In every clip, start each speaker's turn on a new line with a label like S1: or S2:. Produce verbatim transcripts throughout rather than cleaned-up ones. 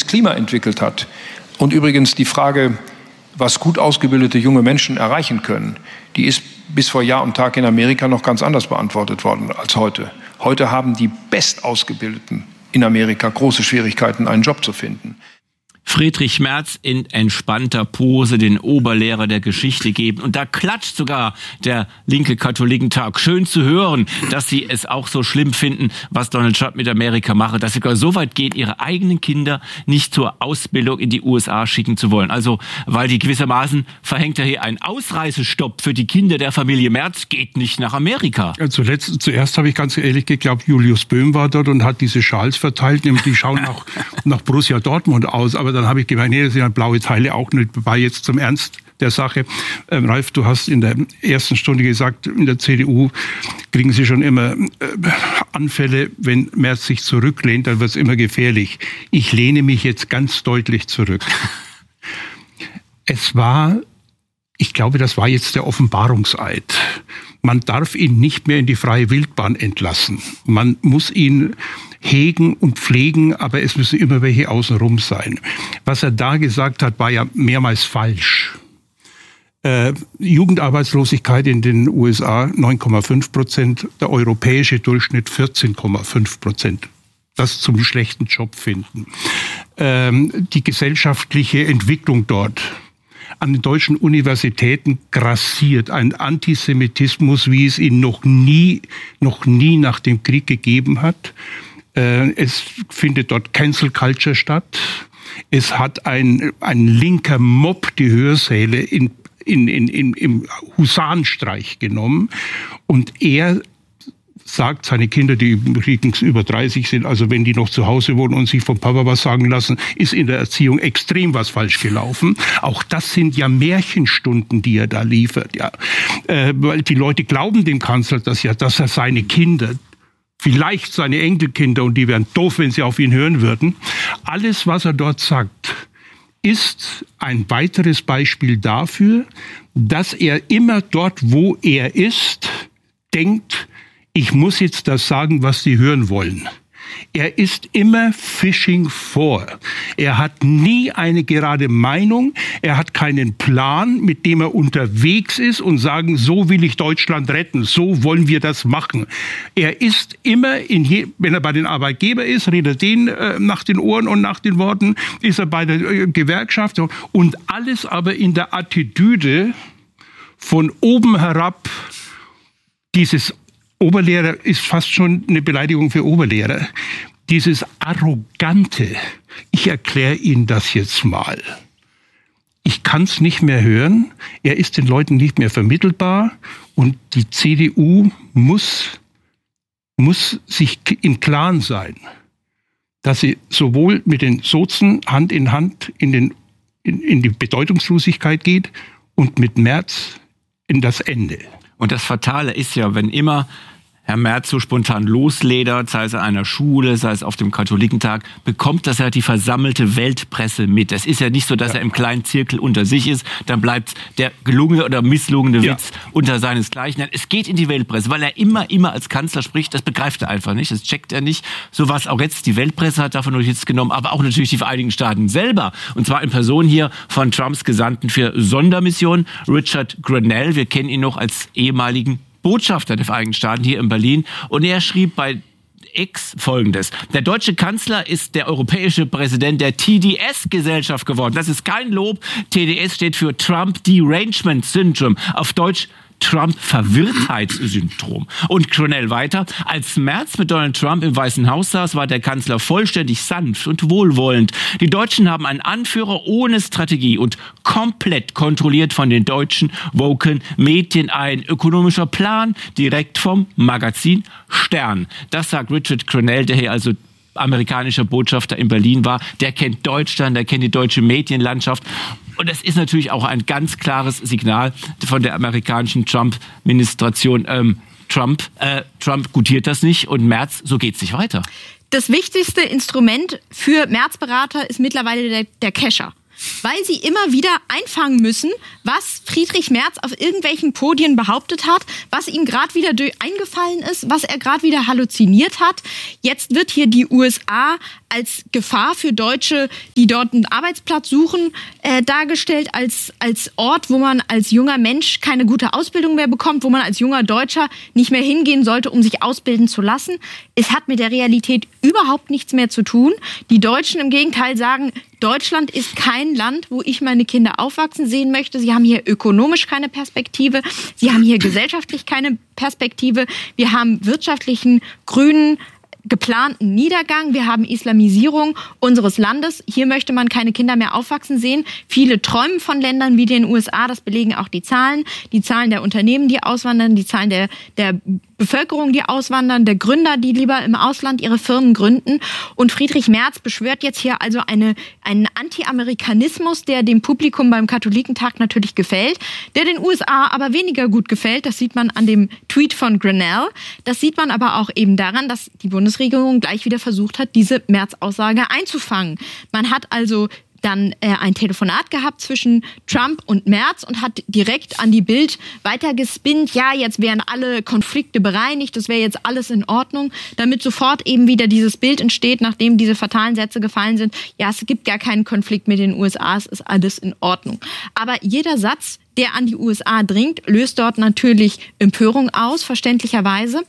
S1: Klima entwickelt hat. Und übrigens die Frage, was gut ausgebildete junge Menschen erreichen können, die ist bis vor Jahr und Tag in Amerika noch ganz anders beantwortet worden als heute. Heute haben die Bestausgebildeten in Amerika große Schwierigkeiten, einen Job zu finden.
S2: Friedrich Merz in entspannter Pose den Oberlehrer der Geschichte geben. Und da klatscht sogar der linke Katholikentag. Schön zu hören, dass sie es auch so schlimm finden, was Donald Trump mit Amerika mache, dass sie sogar so weit gehen, ihre eigenen Kinder nicht zur Ausbildung in die U S A schicken zu wollen. Also, weil die gewissermaßen verhängt er hier einen Ausreisestopp für die Kinder der Familie Merz, geht nicht nach Amerika.
S3: Ja, zuletzt, zuerst habe ich ganz ehrlich geglaubt, Julius Böhm war dort und hat diese Schals verteilt. Die schauen nach, nach Borussia Dortmund aus, aber dann habe ich gemeint, nee, das sind ja blaue Teile auch nicht dabei. Jetzt zum Ernst der Sache. Ähm, Ralf, du hast in der ersten Stunde gesagt, in der C D U kriegen sie schon immer äh, Anfälle, wenn Merz sich zurücklehnt, dann wird es immer gefährlich. Ich lehne mich jetzt ganz deutlich zurück. Es war, ich glaube, das war jetzt der Offenbarungseid. Man darf ihn nicht mehr in die freie Wildbahn entlassen. Man muss ihn hegen und pflegen, aber es müssen immer welche außenrum sein. Was er da gesagt hat, war ja mehrmals falsch. Äh, Jugendarbeitslosigkeit in den U S A neun Komma fünf Prozent, der europäische Durchschnitt vierzehn Komma fünf Prozent. Das zum schlechten Job finden. Ähm, die gesellschaftliche Entwicklung dort. An den deutschen Universitäten grassiert ein Antisemitismus, wie es ihn noch nie, noch nie nach dem Krieg gegeben hat. Es findet dort Cancel Culture statt. Es hat ein, ein linker Mob die Hörsäle in, in, in, in, im Husarenstreich genommen. Und er sagt, seine Kinder, die übrigens über dreißig sind, also wenn die noch zu Hause wohnen und sich vom Papa was sagen lassen, ist in der Erziehung extrem was falsch gelaufen. Auch das sind ja Märchenstunden, die er da liefert. Ja. Äh, weil die Leute glauben dem Kanzler das ja, dass er seine Kinder, vielleicht seine Enkelkinder, und die wären doof, wenn sie auf ihn hören würden. Alles, was er dort sagt, ist ein weiteres Beispiel dafür, dass er immer dort, wo er ist, denkt, ich muss jetzt das sagen, was sie hören wollen. Er ist immer fishing for. Er hat nie eine gerade Meinung. Er hat keinen Plan, mit dem er unterwegs ist und sagen, so will ich Deutschland retten, so wollen wir das machen. Er ist immer, in je, wenn er bei den Arbeitgebern ist, redet denen äh, nach den Ohren und nach den Worten, ist er bei der äh, Gewerkschaft und alles aber in der Attitüde von oben herab. Dieses Oberlehrer ist fast schon eine Beleidigung für Oberlehrer. Dieses Arrogante, ich erkläre Ihnen das jetzt mal. Ich kann es nicht mehr hören, er ist den Leuten nicht mehr vermittelbar und die C D U muss, muss sich im Klaren sein, dass sie sowohl mit den Sozen Hand in Hand in, den, in, in die Bedeutungslosigkeit geht und mit Merz in das Ende.
S2: Und das Fatale ist ja, wenn immer Herr Merz so spontan losledert, sei es an einer Schule, sei es auf dem Katholikentag, bekommt das ja die versammelte Weltpresse mit. Es ist ja nicht so, dass ja. er im kleinen Zirkel unter sich ist, dann bleibt der gelungene oder misslungene ja. Witz unter seinesgleichen. Es geht in die Weltpresse, weil er immer, immer als Kanzler spricht, das begreift er einfach nicht, das checkt er nicht. So was auch jetzt die Weltpresse hat davon Notiz genommen, aber auch natürlich die Vereinigten Staaten selber. Und zwar in Person hier von Trumps Gesandten für Sondermission, Richard Grenell. Wir kennen ihn noch als ehemaligen Botschafter der Vereinigten Staaten hier in Berlin. Und er schrieb bei X Folgendes: Der deutsche Kanzler ist der europäische Präsident der T D S-Gesellschaft geworden. Das ist kein Lob. T D S steht für Trump Derangement Syndrome. Auf Deutsch Trump-Verwirrtheitssyndrom. Und Grenell weiter: Als Merz mit Donald Trump im Weißen Haus saß, war der Kanzler vollständig sanft und wohlwollend. Die Deutschen haben einen Anführer ohne Strategie und komplett kontrolliert von den deutschen woken Medien. Ein ökonomischer Plan direkt vom Magazin Stern. Das sagt Richard Grenell, der hier also amerikanischer Botschafter in Berlin war. Der kennt Deutschland, der kennt die deutsche Medienlandschaft. Und das ist natürlich auch ein ganz klares Signal von der amerikanischen Trump-Administration. Ähm, Trump, äh, Trump gutiert das nicht und Merz, so geht's nicht weiter.
S4: Das wichtigste Instrument für Merz-Berater ist mittlerweile der, der Kescher. weil sie immer wieder einfangen müssen, was Friedrich Merz auf irgendwelchen Podien behauptet hat, was ihm gerade wieder eingefallen ist, was er gerade wieder halluziniert hat. Jetzt wird hier die U S A als Gefahr für Deutsche, die dort einen Arbeitsplatz suchen, äh, dargestellt als, als Ort, wo man als junger Mensch keine gute Ausbildung mehr bekommt, wo man als junger Deutscher nicht mehr hingehen sollte, um sich ausbilden zu lassen. Es hat mit der Realität überhaupt nichts mehr zu tun. Die Deutschen im Gegenteil sagen, Deutschland ist kein Land, wo ich meine Kinder aufwachsen sehen möchte. Sie haben hier ökonomisch keine Perspektive. Sie haben hier gesellschaftlich keine Perspektive. Wir haben wirtschaftlichen, grünen, geplanten Niedergang. Wir haben Islamisierung unseres Landes. Hier möchte man keine Kinder mehr aufwachsen sehen. Viele träumen von Ländern wie den U S A. Das belegen auch die Zahlen. Die Zahlen der Unternehmen, die auswandern, die Zahlen der, der Bevölkerung, die auswandern, der Gründer, die lieber im Ausland ihre Firmen gründen. Und Friedrich Merz beschwört jetzt hier also eine, einen Anti-Amerikanismus, der dem Publikum beim Katholikentag natürlich gefällt, der den U S A aber weniger gut gefällt. Das sieht man an dem Tweet von Grenell. Das sieht man aber auch eben daran, dass die Bundesregierung gleich wieder versucht hat, diese Merz-Aussage einzufangen. Man hat also dann äh, ein Telefonat gehabt zwischen Trump und Merz und hat direkt an die Bild weitergespinnt, ja, jetzt wären alle Konflikte bereinigt, das wäre jetzt alles in Ordnung, damit sofort eben wieder dieses Bild entsteht, nachdem diese fatalen Sätze gefallen sind, ja, es gibt gar keinen Konflikt mit den U S A, es ist alles in Ordnung. Aber jeder Satz, der an die U S A dringt, löst dort natürlich Empörung aus, verständlicherweise.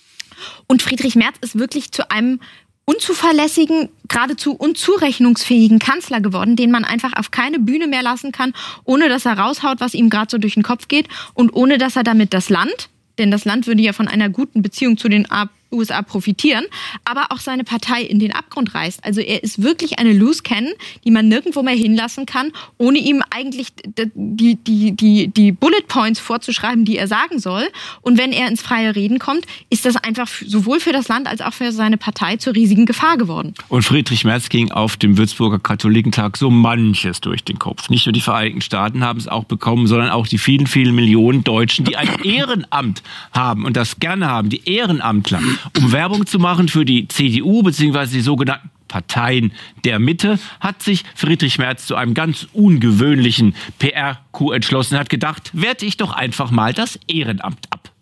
S4: Und Friedrich Merz ist wirklich zu einem unzuverlässigen, geradezu unzurechnungsfähigen Kanzler geworden, den man einfach auf keine Bühne mehr lassen kann, ohne dass er raushaut, was ihm gerade so durch den Kopf geht und ohne dass er damit das Land, denn das Land würde ja von einer guten Beziehung zu den U S A profitieren, aber auch seine Partei in den Abgrund reißt. Also er ist wirklich eine Loose Cannon, die man nirgendwo mehr hinlassen kann, ohne ihm eigentlich die, die, die, die Bullet Points vorzuschreiben, die er sagen soll. Und wenn er ins freie Reden kommt, ist das einfach sowohl für das Land als auch für seine Partei zur riesigen Gefahr geworden.
S2: Und Friedrich Merz ging auf dem Würzburger Katholikentag so manches durch den Kopf. Nicht nur die Vereinigten Staaten haben es auch bekommen, sondern auch die vielen, vielen Millionen Deutschen, die ein Ehrenamt haben und das gerne haben, die Ehrenamtler. Um Werbung zu machen für die C D U bzw. die sogenannten Parteien der Mitte, hat sich Friedrich Merz zu einem ganz ungewöhnlichen P R-Coup entschlossen, hat gedacht, werte ich doch einfach mal das Ehrenamt ab.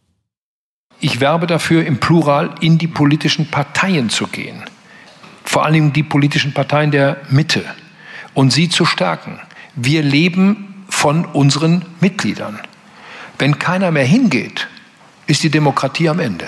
S1: Ich werbe dafür, im Plural in die politischen Parteien zu gehen. Vor allem die politischen Parteien der Mitte und sie zu stärken. Wir leben von unseren Mitgliedern. Wenn keiner mehr hingeht, ist die Demokratie am Ende.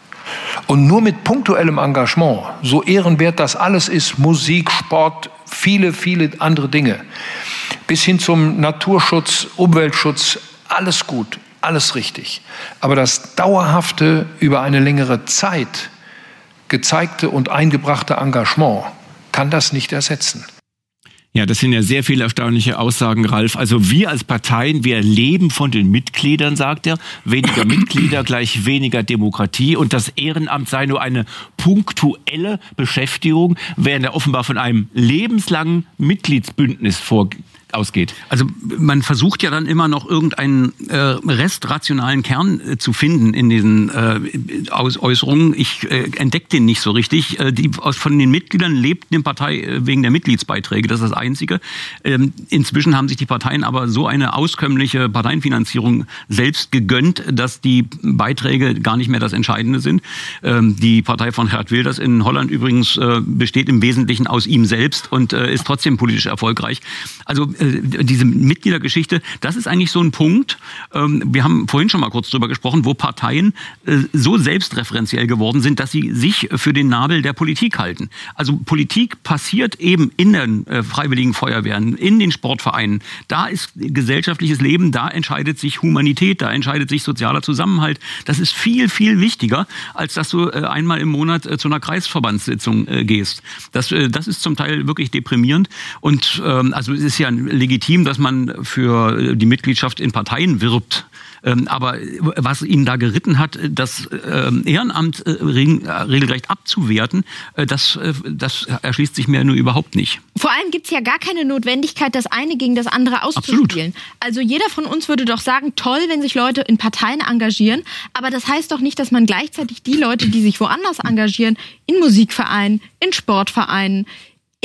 S1: Und nur mit punktuellem Engagement, so ehrenwert das alles ist, Musik, Sport, viele, viele andere Dinge, bis hin zum Naturschutz, Umweltschutz, alles gut, alles richtig. Aber das dauerhafte, über eine längere Zeit gezeigte und eingebrachte Engagement kann das nicht ersetzen.
S2: Ja, das sind ja sehr viele erstaunliche Aussagen, Ralf. Also wir als Parteien, wir leben von den Mitgliedern, sagt er. Weniger Mitglieder gleich weniger Demokratie. Und das Ehrenamt sei nur eine punktuelle Beschäftigung, während er offenbar von einem lebenslangen Mitgliedsbündnis vorgeht. Ausgeht.
S3: Also man versucht ja dann immer noch irgendeinen äh, restrationalen Kern äh, zu finden in diesen äh, Aus Äußerungen. Ich äh, entdecke den nicht so richtig. Äh, die, aus, von den Mitgliedern lebt die Partei äh, wegen der Mitgliedsbeiträge. Das ist das Einzige. Ähm, inzwischen haben sich die Parteien aber so eine auskömmliche Parteienfinanzierung selbst gegönnt, dass die Beiträge gar nicht mehr das Entscheidende sind. Ähm, die Partei von Geert Wilders in Holland übrigens äh, besteht im Wesentlichen aus ihm selbst und äh, ist trotzdem politisch erfolgreich. Also diese Mitgliedergeschichte, das ist eigentlich so ein Punkt, wir haben vorhin schon mal kurz drüber gesprochen, wo Parteien so selbstreferenziell geworden sind, dass sie sich für den Nabel der Politik halten. Also Politik passiert eben in den Freiwilligen Feuerwehren, in den Sportvereinen. Da ist gesellschaftliches Leben, da entscheidet sich Humanität, da entscheidet sich sozialer Zusammenhalt. Das ist viel, viel wichtiger, als dass du einmal im Monat zu einer Kreisverbandssitzung gehst. Das, das ist zum Teil wirklich deprimierend. Und also es ist ja legitim, dass man für die Mitgliedschaft in Parteien wirbt. Aber was ihn da geritten hat, das Ehrenamt regelrecht abzuwerten, das, das erschließt sich mir nur überhaupt nicht.
S4: Vor allem gibt es ja gar keine Notwendigkeit, das eine gegen das andere auszuspielen. Absolut. Also jeder von uns würde doch sagen, toll, wenn sich Leute in Parteien engagieren, aber das heißt doch nicht, dass man gleichzeitig die Leute, die sich woanders engagieren, in Musikvereinen, in Sportvereinen,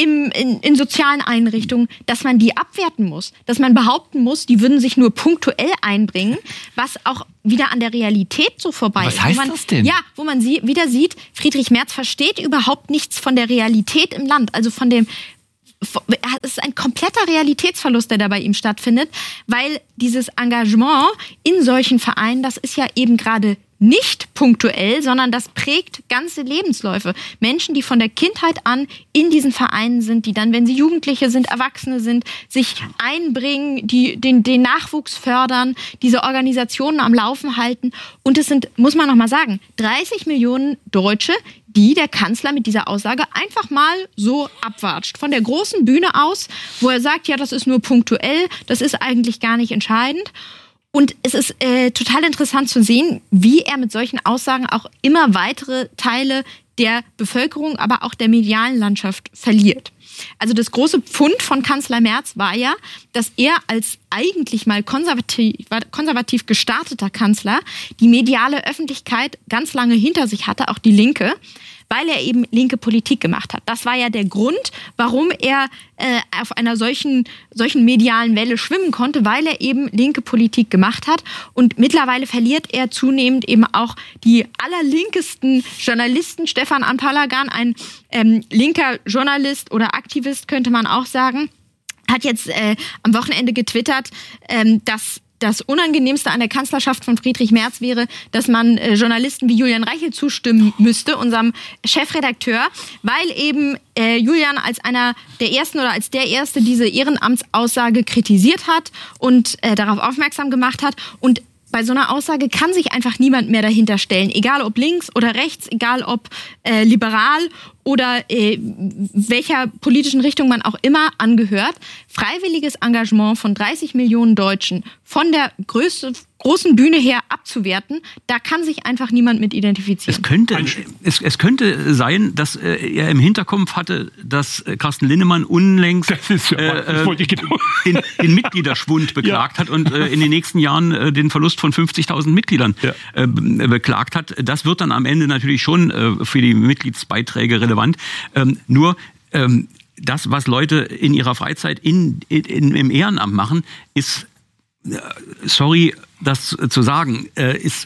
S4: im, in, in sozialen Einrichtungen, dass man die abwerten muss, dass man behaupten muss, die würden sich nur punktuell einbringen, was auch wieder an der Realität so vorbei
S2: Was
S4: ist.
S2: heißt
S4: wo man,
S2: das denn?
S4: Ja, wo man sie, wieder sieht, Friedrich Merz versteht überhaupt nichts von der Realität im Land, also von dem es ist ein kompletter Realitätsverlust, der da bei ihm stattfindet, weil dieses Engagement in solchen Vereinen, das ist ja eben gerade nicht punktuell, sondern das prägt ganze Lebensläufe. Menschen, die von der Kindheit an in diesen Vereinen sind, die dann, wenn sie Jugendliche sind, Erwachsene sind, sich einbringen, die den, den Nachwuchs fördern, diese Organisationen am Laufen halten. Und es sind, muss man noch mal sagen, dreißig Millionen Deutsche, die der Kanzler mit dieser Aussage einfach mal so abwatscht. Von der großen Bühne aus, wo er sagt, ja, das ist nur punktuell, das ist eigentlich gar nicht entscheidend. Und es ist äh, total interessant zu sehen, wie er mit solchen Aussagen auch immer weitere Teile der Bevölkerung, aber auch der medialen Landschaft verliert. Also das große Pfund von Kanzler Merz war ja, dass er als eigentlich mal konservativ, konservativ gestarteter Kanzler die mediale Öffentlichkeit ganz lange hinter sich hatte, auch die Linke, weil er eben linke Politik gemacht hat. Das war ja der Grund, warum er äh, auf einer solchen, solchen medialen Welle schwimmen konnte, weil er eben linke Politik gemacht hat. Und mittlerweile verliert er zunehmend eben auch die allerlinkesten Journalisten. Stefan Anpalagan, ein ähm, linker Journalist oder Aktivist, könnte man auch sagen, hat jetzt äh, am Wochenende getwittert, ähm, dass das Unangenehmste an der Kanzlerschaft von Friedrich Merz wäre, dass man äh, Journalisten wie Julian Reichel zustimmen müsste, unserem Chefredakteur, weil eben äh, Julian als einer der Ersten oder als der Erste diese Ehrenamtsaussage kritisiert hat und äh, darauf aufmerksam gemacht hat. Und bei so einer Aussage kann sich einfach niemand mehr dahinter stellen, egal ob links oder rechts, egal ob äh, liberal oder äh, welcher politischen Richtung man auch immer angehört. Freiwilliges Engagement von dreißig Millionen Deutschen von der größte, großen Bühne her abzuwerten, da kann sich einfach niemand mit identifizieren.
S2: Es könnte, es, es könnte sein, dass äh, er im Hinterkopf hatte, dass äh, Carsten Linnemann unlängst
S3: das ist, äh, das wollte ich genau.
S2: den, den Mitgliederschwund beklagt ja. hat und äh, in den nächsten Jahren äh, den Verlust von fünfzigtausend Mitgliedern ja. äh, beklagt hat. Das wird dann am Ende natürlich schon äh, für die Mitgliedsbeiträge relevant. Ähm, nur ähm, das, was Leute in ihrer Freizeit in, in, im Ehrenamt machen, ist, äh, sorry, das zu sagen, äh, ist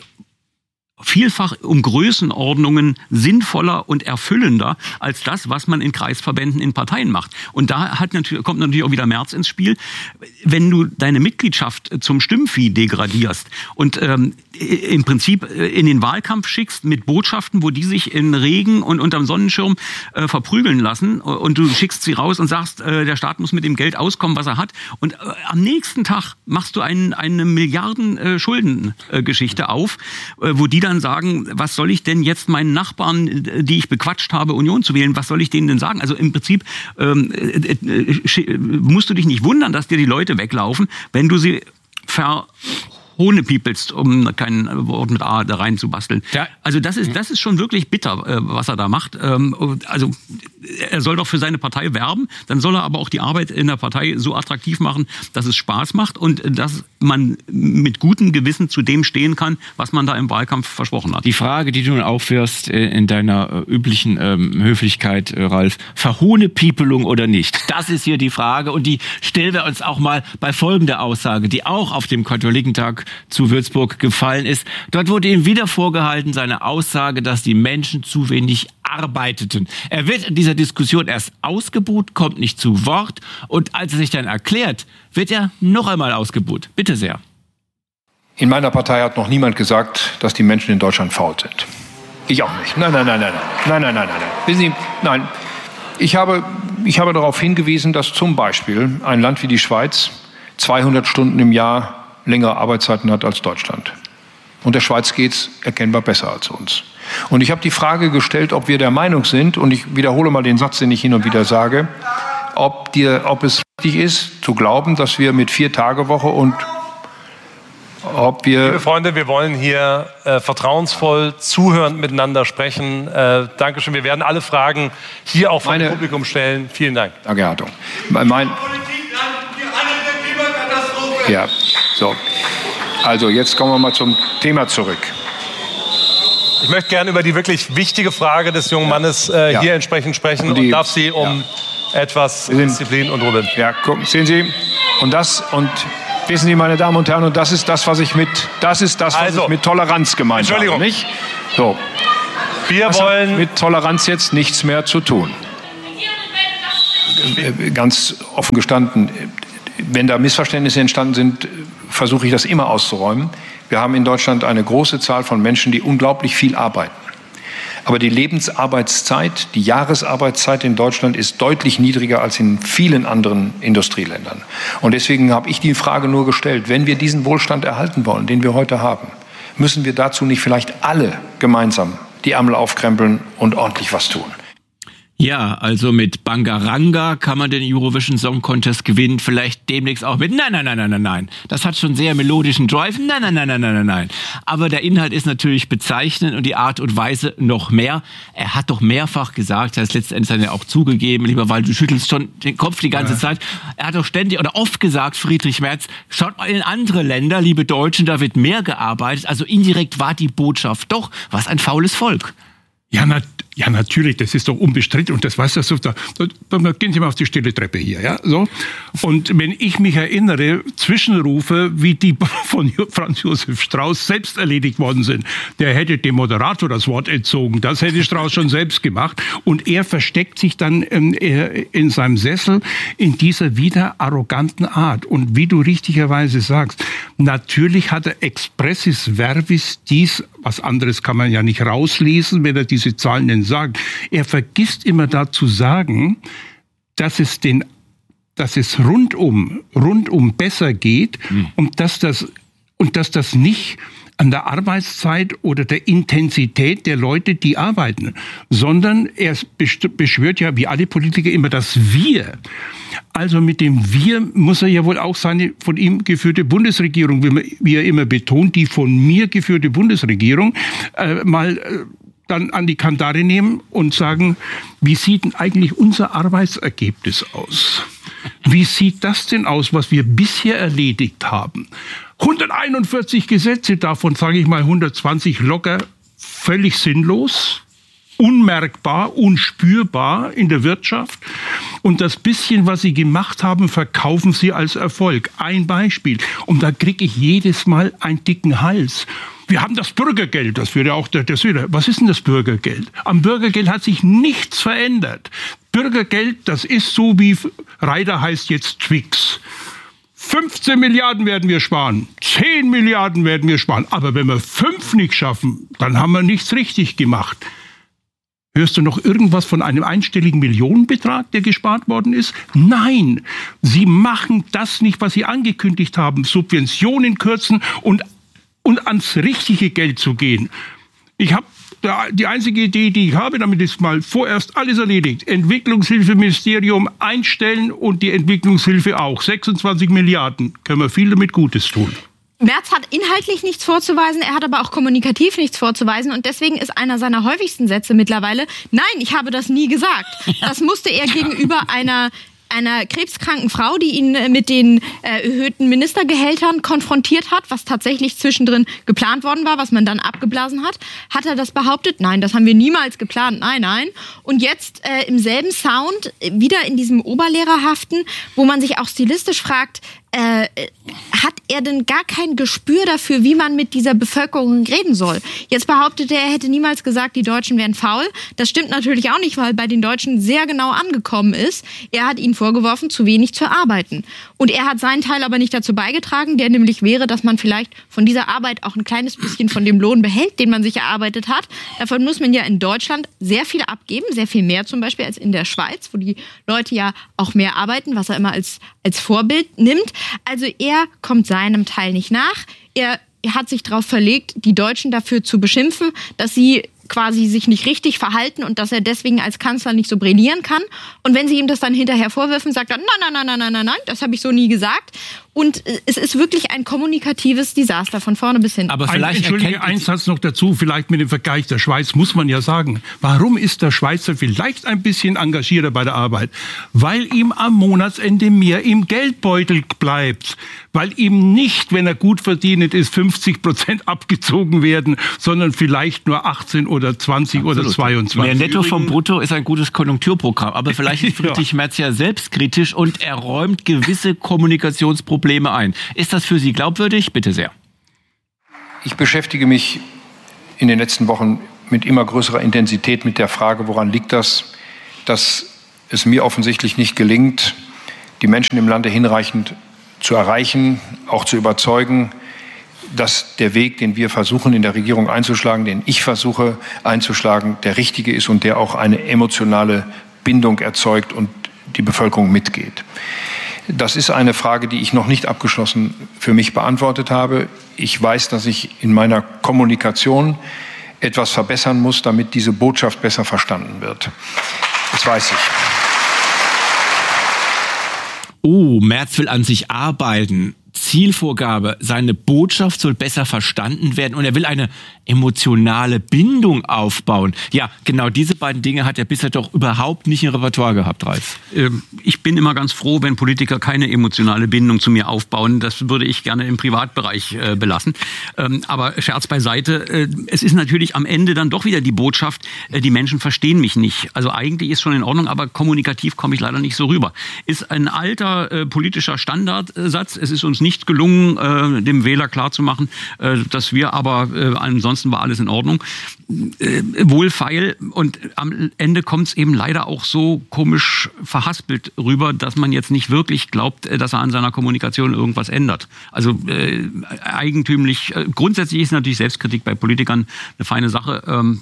S2: vielfach um Größenordnungen sinnvoller und erfüllender als das, was man in Kreisverbänden, in Parteien macht. Und da hat natürlich, kommt natürlich auch wieder Merz ins Spiel. Wenn du deine Mitgliedschaft zum Stimmvieh degradierst und ähm, im Prinzip in den Wahlkampf schickst mit Botschaften, wo die sich in Regen und unterm Sonnenschirm äh, verprügeln lassen und du schickst sie raus und sagst, äh, der Staat muss mit dem Geld auskommen, was er hat. Und äh, am nächsten Tag machst du einen, eine Milliarden äh, Schuldengeschichte äh, auf, äh, wo die dann sagen, was soll ich denn jetzt meinen Nachbarn, die ich bequatscht habe, Union zu wählen, was soll ich denen denn sagen? Also im Prinzip ähm, äh, äh, musst du dich nicht wundern, dass dir die Leute weglaufen, wenn du sie ver Hohnepiepelst, um kein Wort mit A da rein zu basteln. Ja. Also das ist, das ist schon wirklich bitter, was er da macht. Also er soll doch für seine Partei werben, dann soll er aber auch die Arbeit in der Partei so attraktiv machen, dass es Spaß macht und dass man mit gutem Gewissen zu dem stehen kann, was man da im Wahlkampf versprochen hat.
S5: Die Frage, die du nun aufwirfst in deiner üblichen ähm, Höflichkeit, Ralf, Verhohnepiepelung oder nicht? Das ist hier die Frage und die stellen wir uns auch mal bei folgender Aussage, die auch auf dem Katholikentag zu Würzburg gefallen ist. Dort wurde ihm wieder vorgehalten, seine Aussage, dass die Menschen zu wenig arbeiteten. Er wird in dieser Diskussion erst ausgebuht, kommt nicht zu Wort und als er sich dann erklärt, wird er noch einmal ausgebuht. Bitte sehr.
S1: In meiner Partei hat noch niemand gesagt, dass die Menschen in Deutschland faul sind. Ich auch nicht. Nein, nein, nein, nein, nein, nein, nein, nein, nein. Wissen Sie, nein. Ich habe, ich habe darauf hingewiesen, dass zum Beispiel ein Land wie die Schweiz zweihundert Stunden im Jahr längere Arbeitszeiten hat als Deutschland. Und der Schweiz geht's erkennbar besser als uns. Und ich habe die Frage gestellt, ob wir der Meinung sind, und ich wiederhole mal den Satz, den ich hin und wieder sage, ob, dir, ob es richtig ist, zu glauben, dass wir mit Vier-Tage-Woche und ob wir...
S6: Liebe Freunde, wir wollen hier äh, vertrauensvoll, zuhörend miteinander sprechen. Äh, Dankeschön. Wir werden alle Fragen hier auch vom Publikum stellen. Vielen Dank.
S1: Danke, Herr Hartung. Mein, ja, so. Also jetzt kommen wir mal zum Thema zurück.
S6: Ich möchte gerne über die wirklich wichtige Frage des jungen Mannes äh, ja. hier entsprechend sprechen und, die, und darf Sie um etwas Disziplin und Ruhe.
S1: Ja, gucken, sehen Sie, und das, und wissen Sie, meine Damen und Herren, und das ist das, was ich mit, das ist das, was also, ich mit Toleranz gemeint
S6: Entschuldigung.
S1: habe, nicht? So.
S6: Wir
S1: das
S6: wollen
S1: hat mit Toleranz jetzt nichts mehr zu tun. Ganz offen gestanden, wenn da Missverständnisse entstanden sind, versuche ich das immer auszuräumen. Wir haben in Deutschland eine große Zahl von Menschen, die unglaublich viel arbeiten. Aber die Lebensarbeitszeit, die Jahresarbeitszeit in Deutschland ist deutlich niedriger als in vielen anderen Industrieländern. Und deswegen habe ich die Frage nur gestellt, wenn wir diesen Wohlstand erhalten wollen, den wir heute haben, müssen wir dazu nicht vielleicht alle gemeinsam die Ärmel aufkrempeln und ordentlich was tun?
S5: Ja, also mit Bangaranga kann man den Eurovision Song Contest gewinnen, vielleicht demnächst auch mit Nein, nein, nein, nein, nein, nein. Das hat schon sehr melodischen Drive. Nein, nein, nein, nein, nein, nein, nein. Aber der Inhalt ist natürlich bezeichnend und die Art und Weise noch mehr. Er hat doch mehrfach gesagt, er hat es letztendlich dann ja auch zugegeben, lieber Weil, du schüttelst schon den Kopf die ganze ja. Zeit. Er hat doch ständig oder oft gesagt, Friedrich Merz, schaut mal in andere Länder, liebe Deutschen, da wird mehr gearbeitet. Also indirekt war die Botschaft doch, was ein faules Volk.
S3: Ja, na, ja, natürlich, das ist doch unbestritten und das weiß das so. Da, da gehen Sie mal auf die stille Treppe hier, ja, so. Und wenn ich mich erinnere, Zwischenrufe, wie die von Franz Josef Strauß selbst erledigt worden sind, der hätte dem Moderator das Wort entzogen. Das hätte Strauß schon selbst gemacht. Und er versteckt sich dann ähm, in seinem Sessel in dieser wieder arroganten Art. Und wie du richtigerweise sagst, natürlich hat er expressis verbis dies, was anderes kann man ja nicht rauslesen, wenn er diese Zahlen denn sagt. Er vergisst immer da zu sagen, dass es den, dass es rundum, rundum besser geht mhm. und dass das, und dass das nicht an der Arbeitszeit oder der Intensität der Leute, die arbeiten, sondern er beschwört ja, wie alle Politiker, immer das Wir. Also mit dem Wir muss er ja wohl auch seine von ihm geführte Bundesregierung, wie er immer betont, die von mir geführte Bundesregierung, äh, mal äh, dann an die Kandare nehmen und sagen, wie sieht denn eigentlich unser Arbeitsergebnis aus? Wie sieht das denn aus, was wir bisher erledigt haben? hunderteinundvierzig Gesetze, davon sage ich mal hundertzwanzig locker, völlig sinnlos, unmerkbar, unspürbar in der Wirtschaft. Und das bisschen, was sie gemacht haben, verkaufen sie als Erfolg. Ein Beispiel. Und da kriege ich jedes Mal einen dicken Hals. Wir haben das Bürgergeld, das würde auch der, der Söder. Was ist denn das Bürgergeld? Am Bürgergeld hat sich nichts verändert. Bürgergeld, das ist so wie Reiter heißt jetzt Twix. fünfzehn Milliarden werden wir sparen, zehn Milliarden werden wir sparen. Aber wenn wir fünf nicht schaffen, dann haben wir nichts richtig gemacht. Hörst du noch irgendwas von einem einstelligen Millionenbetrag, der gespart worden ist? Nein, sie machen das nicht, was sie angekündigt haben. Subventionen kürzen und, und ans richtige Geld zu gehen. Ich habe die einzige Idee, die ich habe, damit ist mal vorerst alles erledigt. Entwicklungshilfeministerium einstellen und die Entwicklungshilfe auch. sechsundzwanzig Milliarden. Können wir viel damit Gutes tun.
S4: Merz hat inhaltlich nichts vorzuweisen, er hat aber auch kommunikativ nichts vorzuweisen und deswegen ist einer seiner häufigsten Sätze mittlerweile, nein, ich habe das nie gesagt. Das musste er gegenüber einer einer krebskranken Frau, die ihn mit den äh, erhöhten Ministergehältern konfrontiert hat, was tatsächlich zwischendrin geplant worden war, was man dann abgeblasen hat, hat er das behauptet? Nein, das haben wir niemals geplant. Nein, nein. Und jetzt äh, im selben Sound, wieder in diesem Oberlehrerhaften, wo man sich auch stilistisch fragt, Äh, hat er denn gar kein Gespür dafür, wie man mit dieser Bevölkerung reden soll? Jetzt behauptet er, er hätte niemals gesagt, die Deutschen wären faul. Das stimmt natürlich auch nicht, weil bei den Deutschen sehr genau angekommen ist. Er hat ihnen vorgeworfen, zu wenig zu arbeiten. Und er hat seinen Teil aber nicht dazu beigetragen, der nämlich wäre, dass man vielleicht von dieser Arbeit auch ein kleines bisschen von dem Lohn behält, den man sich erarbeitet hat. Davon muss man ja in Deutschland sehr viel abgeben, sehr viel mehr zum Beispiel als in der Schweiz, wo die Leute ja auch mehr arbeiten, was er immer als, als Vorbild nimmt. Also er kommt seinem Teil nicht nach. Er hat sich darauf verlegt, die Deutschen dafür zu beschimpfen, dass sie quasi sich nicht richtig verhalten und dass er deswegen als Kanzler nicht so brillieren kann. Und wenn sie ihm das dann hinterher vorwerfen, sagt er, nein, nein, nein, nein, nein, nein, das habe ich so nie gesagt. und es ist wirklich ein kommunikatives Desaster von vorne bis hinten.
S3: Aber vielleicht ein, Entschuldige, ein Satz noch dazu, vielleicht mit dem Vergleich der Schweiz muss man ja sagen, warum ist der Schweizer vielleicht ein bisschen engagierter bei der Arbeit? Weil ihm am Monatsende mehr im Geldbeutel bleibt. Weil ihm nicht, wenn er gut verdient ist, fünfzig Prozent abgezogen werden, sondern vielleicht nur achtzehn oder zwanzig Absolut. Oder zweiundzwanzig.
S5: Mehr Netto vom Brutto ist ein gutes Konjunkturprogramm. Aber vielleicht ist Friedrich ja. Merz ja selbstkritisch und er räumt gewisse Kommunikationsprobleme ein. Ist das für Sie glaubwürdig? Bitte sehr.
S1: Ich beschäftige mich in den letzten Wochen mit immer größerer Intensität mit der Frage, woran liegt das, dass es mir offensichtlich nicht gelingt, die Menschen im Lande hinreichend zu erreichen, auch zu überzeugen, dass der Weg, den wir versuchen in der Regierung einzuschlagen, den ich versuche einzuschlagen, der richtige ist und der auch eine emotionale Bindung erzeugt und die Bevölkerung mitgeht. Das ist eine Frage, die ich noch nicht abgeschlossen für mich beantwortet habe. Ich weiß, dass ich in meiner Kommunikation etwas verbessern muss, damit diese Botschaft besser verstanden wird. Das weiß ich.
S5: Oh, Merz will an sich arbeiten. Zielvorgabe, seine Botschaft soll besser verstanden werden und er will eine emotionale Bindung aufbauen. Ja, genau diese beiden Dinge hat er bisher doch überhaupt nicht im Repertoire gehabt, Ralf.
S2: Ich bin immer ganz froh, wenn Politiker keine emotionale Bindung zu mir aufbauen. Das würde ich gerne im Privatbereich belassen. Aber Scherz beiseite, es ist natürlich am Ende dann doch wieder die Botschaft, die Menschen verstehen mich nicht. Also eigentlich ist schon in Ordnung, aber kommunikativ komme ich leider nicht so rüber. Ist ein alter politischer Standardsatz. Es ist uns nicht gelungen, äh, dem Wähler klarzumachen, äh, dass wir aber, äh, ansonsten war alles in Ordnung. Äh, wohlfeil und am Ende kommt es eben leider auch so komisch verhaspelt rüber, dass man jetzt nicht wirklich glaubt, dass er an seiner Kommunikation irgendwas ändert. Also äh, eigentümlich, äh, grundsätzlich ist natürlich Selbstkritik bei Politikern eine feine Sache. Ähm,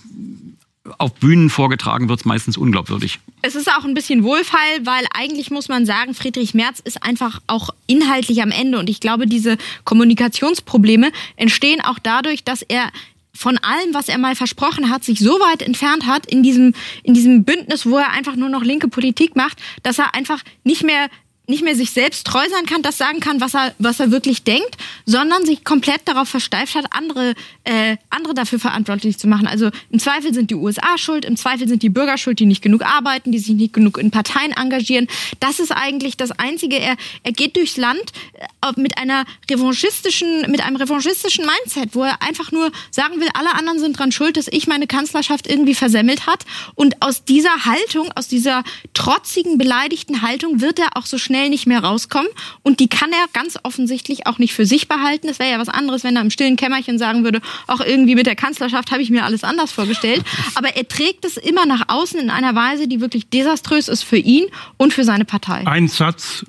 S2: Auf Bühnen vorgetragen wird es meistens unglaubwürdig.
S4: Es ist auch ein bisschen wohlfeil, weil eigentlich muss man sagen, Friedrich Merz ist einfach auch inhaltlich am Ende. Und ich glaube, diese Kommunikationsprobleme entstehen auch dadurch, dass er von allem, was er mal versprochen hat, sich so weit entfernt hat in diesem, in diesem Bündnis, wo er einfach nur noch linke Politik macht, dass er einfach nicht mehr nicht mehr sich selbst treu sein kann, das sagen kann, was er, was er wirklich denkt, sondern sich komplett darauf versteift hat, andere, äh, andere dafür verantwortlich zu machen. Also im Zweifel sind die U S A schuld, im Zweifel sind die Bürger schuld, die nicht genug arbeiten, die sich nicht genug in Parteien engagieren. Das ist eigentlich das Einzige. Er, er geht durchs Land äh, mit einer revanchistischen, mit einem revanchistischen Mindset, wo er einfach nur sagen will, alle anderen sind dran schuld, dass ich meine Kanzlerschaft irgendwie versemmelt hat. Und aus dieser Haltung, aus dieser trotzigen, beleidigten Haltung wird er auch so schnell nicht mehr rauskommen und die kann er ganz offensichtlich auch nicht für sich behalten. Es wäre ja was anderes, wenn er im stillen Kämmerchen sagen würde, auch irgendwie mit der Kanzlerschaft habe ich mir alles anders vorgestellt. Aber er trägt es immer nach außen in einer Weise, die wirklich desaströs ist für ihn und für seine Partei.
S3: Ein Satz,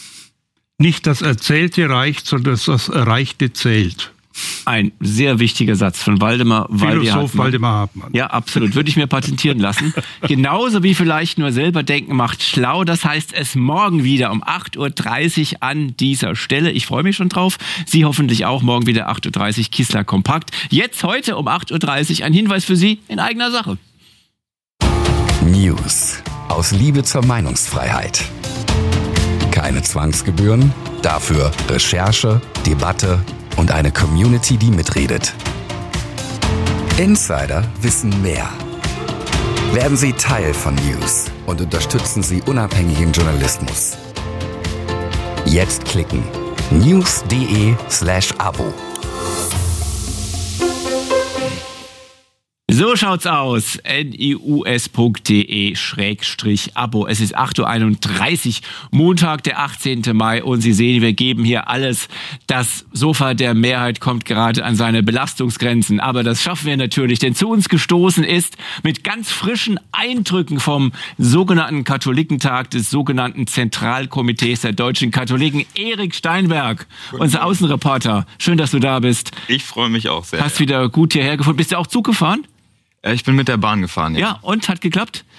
S3: nicht das Erzählte reicht, sondern das Erreichte zählt.
S5: Ein sehr wichtiger Satz von Waldemar
S3: Philosoph Waldemar Hartmann.
S5: Ja, absolut. Würde ich mir patentieren lassen. Genauso wie vielleicht nur selber denken macht schlau. Das heißt es morgen wieder um acht Uhr dreißig an dieser Stelle. Ich freue mich schon drauf. Sie hoffentlich auch. Morgen wieder acht Uhr dreißig Kissler Kompakt. Jetzt heute um acht Uhr dreißig ein Hinweis für Sie in eigener Sache.
S7: News aus Liebe zur Meinungsfreiheit. Keine Zwangsgebühren, dafür Recherche, Debatte und eine Community, die mitredet. Insider wissen mehr. Werden Sie Teil von News und unterstützen Sie unabhängigen Journalismus. Jetzt klicken news.de slash Abo.
S5: So schaut's aus. news.de Schrägstrich Abo. Es ist acht Uhr einunddreißig, Montag, der achtzehnten Mai. Und Sie sehen, wir geben hier alles. Das Sofa der Mehrheit kommt gerade an seine Belastungsgrenzen. Aber das schaffen wir natürlich, denn zu uns gestoßen ist mit ganz frischen Eindrücken vom sogenannten Katholikentag des sogenannten Zentralkomitees der deutschen Katholiken, Erik Steinberg, unser Außenreporter. Schön, dass du da bist.
S8: Ich freue mich auch sehr.
S5: Hast wieder gut hierher gefunden. Bist du auch Zug gefahren?
S8: Ich bin mit der Bahn gefahren, ja.
S5: Ja, und? Hat geklappt?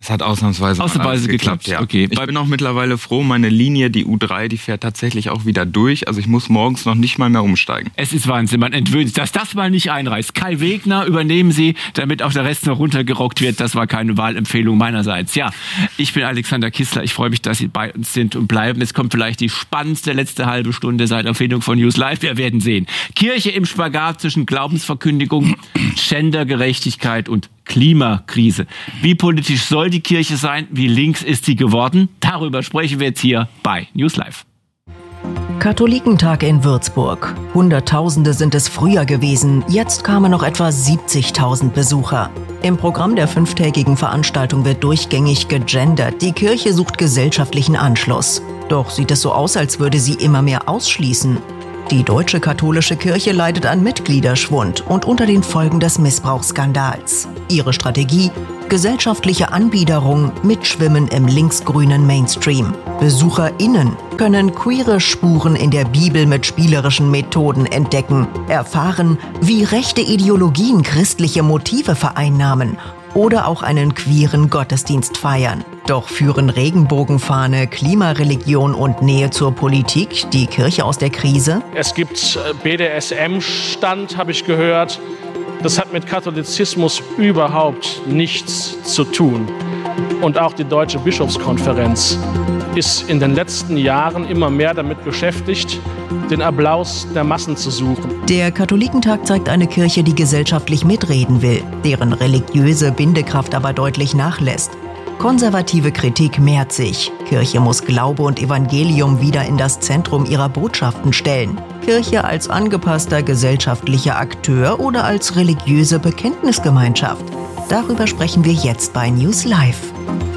S8: Es hat ausnahmsweise,
S5: ausnahmsweise geklappt.
S8: geklappt, ja.
S5: Okay.
S8: Ich bin auch mittlerweile froh, meine Linie, die U drei, die fährt tatsächlich auch wieder durch. Also ich muss morgens noch nicht mal mehr umsteigen.
S5: Es ist Wahnsinn, man entwöhnt sich, dass das mal nicht einreißt. Kai Wegner, übernehmen Sie, damit auch der Rest noch runtergerockt wird. Das war keine Wahlempfehlung meinerseits. Ja, ich bin Alexander Kissler. Ich freue mich, dass Sie bei uns sind und bleiben. Jetzt kommt vielleicht die spannendste letzte halbe Stunde seit Erfindung von News Live. Wir werden sehen. Kirche im Spagat zwischen Glaubensverkündigung, Gendergerechtigkeit und Klimakrise. Wie politisch soll die Kirche sein? Wie links ist sie geworden? Darüber sprechen wir jetzt hier bei News Live.
S9: Katholikentag in Würzburg. Hunderttausende sind es früher gewesen, jetzt kamen noch etwa siebzigtausend Besucher. Im Programm der fünftägigen Veranstaltung wird durchgängig gegendert. Die Kirche sucht gesellschaftlichen Anschluss. Doch sieht es so aus, als würde sie immer mehr ausschließen. Die deutsche katholische Kirche leidet an Mitgliederschwund und unter den Folgen des Missbrauchsskandals. Ihre Strategie? Gesellschaftliche Anbiederung, Mitschwimmen im linksgrünen Mainstream. BesucherInnen können queere Spuren in der Bibel mit spielerischen Methoden entdecken, erfahren, wie rechte Ideologien christliche Motive vereinnahmen oder auch einen queeren Gottesdienst feiern. Doch führen Regenbogenfahne, Klimareligion und Nähe zur Politik die Kirche aus der Krise?
S10: Es gibt B D S M-Stand, habe ich gehört. Das hat mit Katholizismus überhaupt nichts zu tun. Und auch die Deutsche Bischofskonferenz ist in den letzten Jahren immer mehr damit beschäftigt, den Applaus der Massen zu suchen.
S9: Der Katholikentag zeigt eine Kirche, die gesellschaftlich mitreden will, deren religiöse Bindekraft aber deutlich nachlässt. Konservative Kritik mehrt sich. Kirche muss Glaube und Evangelium wieder in das Zentrum ihrer Botschaften stellen. Kirche als angepasster gesellschaftlicher Akteur oder als religiöse Bekenntnisgemeinschaft. Darüber sprechen wir jetzt bei News Live.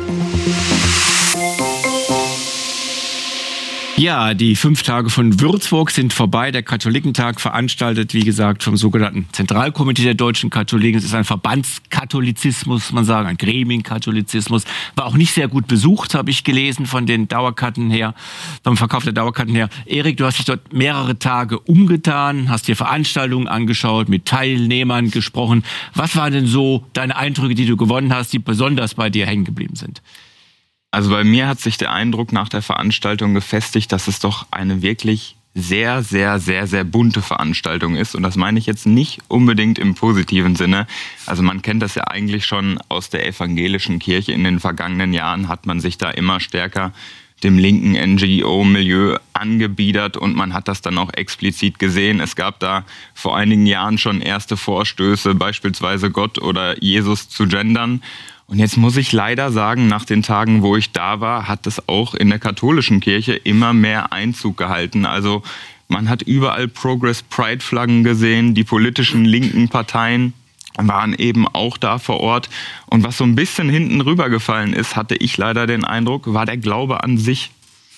S5: Ja, die fünf Tage von Würzburg sind vorbei. Der Katholikentag veranstaltet, wie gesagt, vom sogenannten Zentralkomitee der deutschen Katholiken. Es ist ein Verbandskatholizismus, muss man sagen, ein Gremienkatholizismus. War auch nicht sehr gut besucht, habe ich gelesen, von den Dauerkarten her, vom Verkauf der Dauerkarten her. Erik, du hast dich dort mehrere Tage umgetan, hast dir Veranstaltungen angeschaut, mit Teilnehmern gesprochen. Was waren denn so deine Eindrücke, die du gewonnen hast, die besonders bei dir hängen geblieben sind?
S8: Also bei mir hat sich der Eindruck nach der Veranstaltung gefestigt, dass es doch eine wirklich sehr, sehr, sehr, sehr bunte Veranstaltung ist. Und das meine ich jetzt nicht unbedingt im positiven Sinne. Also man kennt das ja eigentlich schon aus der evangelischen Kirche. In den vergangenen Jahren hat man sich da immer stärker dem linken N G O-Milieu angebiedert und man hat das dann auch explizit gesehen. Es gab da vor einigen Jahren schon erste Vorstöße, beispielsweise Gott oder Jesus zu gendern. Und jetzt muss ich leider sagen, nach den Tagen, wo ich da war, hat es auch in der katholischen Kirche immer mehr Einzug gehalten. Also man hat überall Progress-Pride-Flaggen gesehen, die politischen linken Parteien waren eben auch da vor Ort. Und was so ein bisschen hinten rübergefallen ist, hatte ich leider den Eindruck, war der Glaube an sich.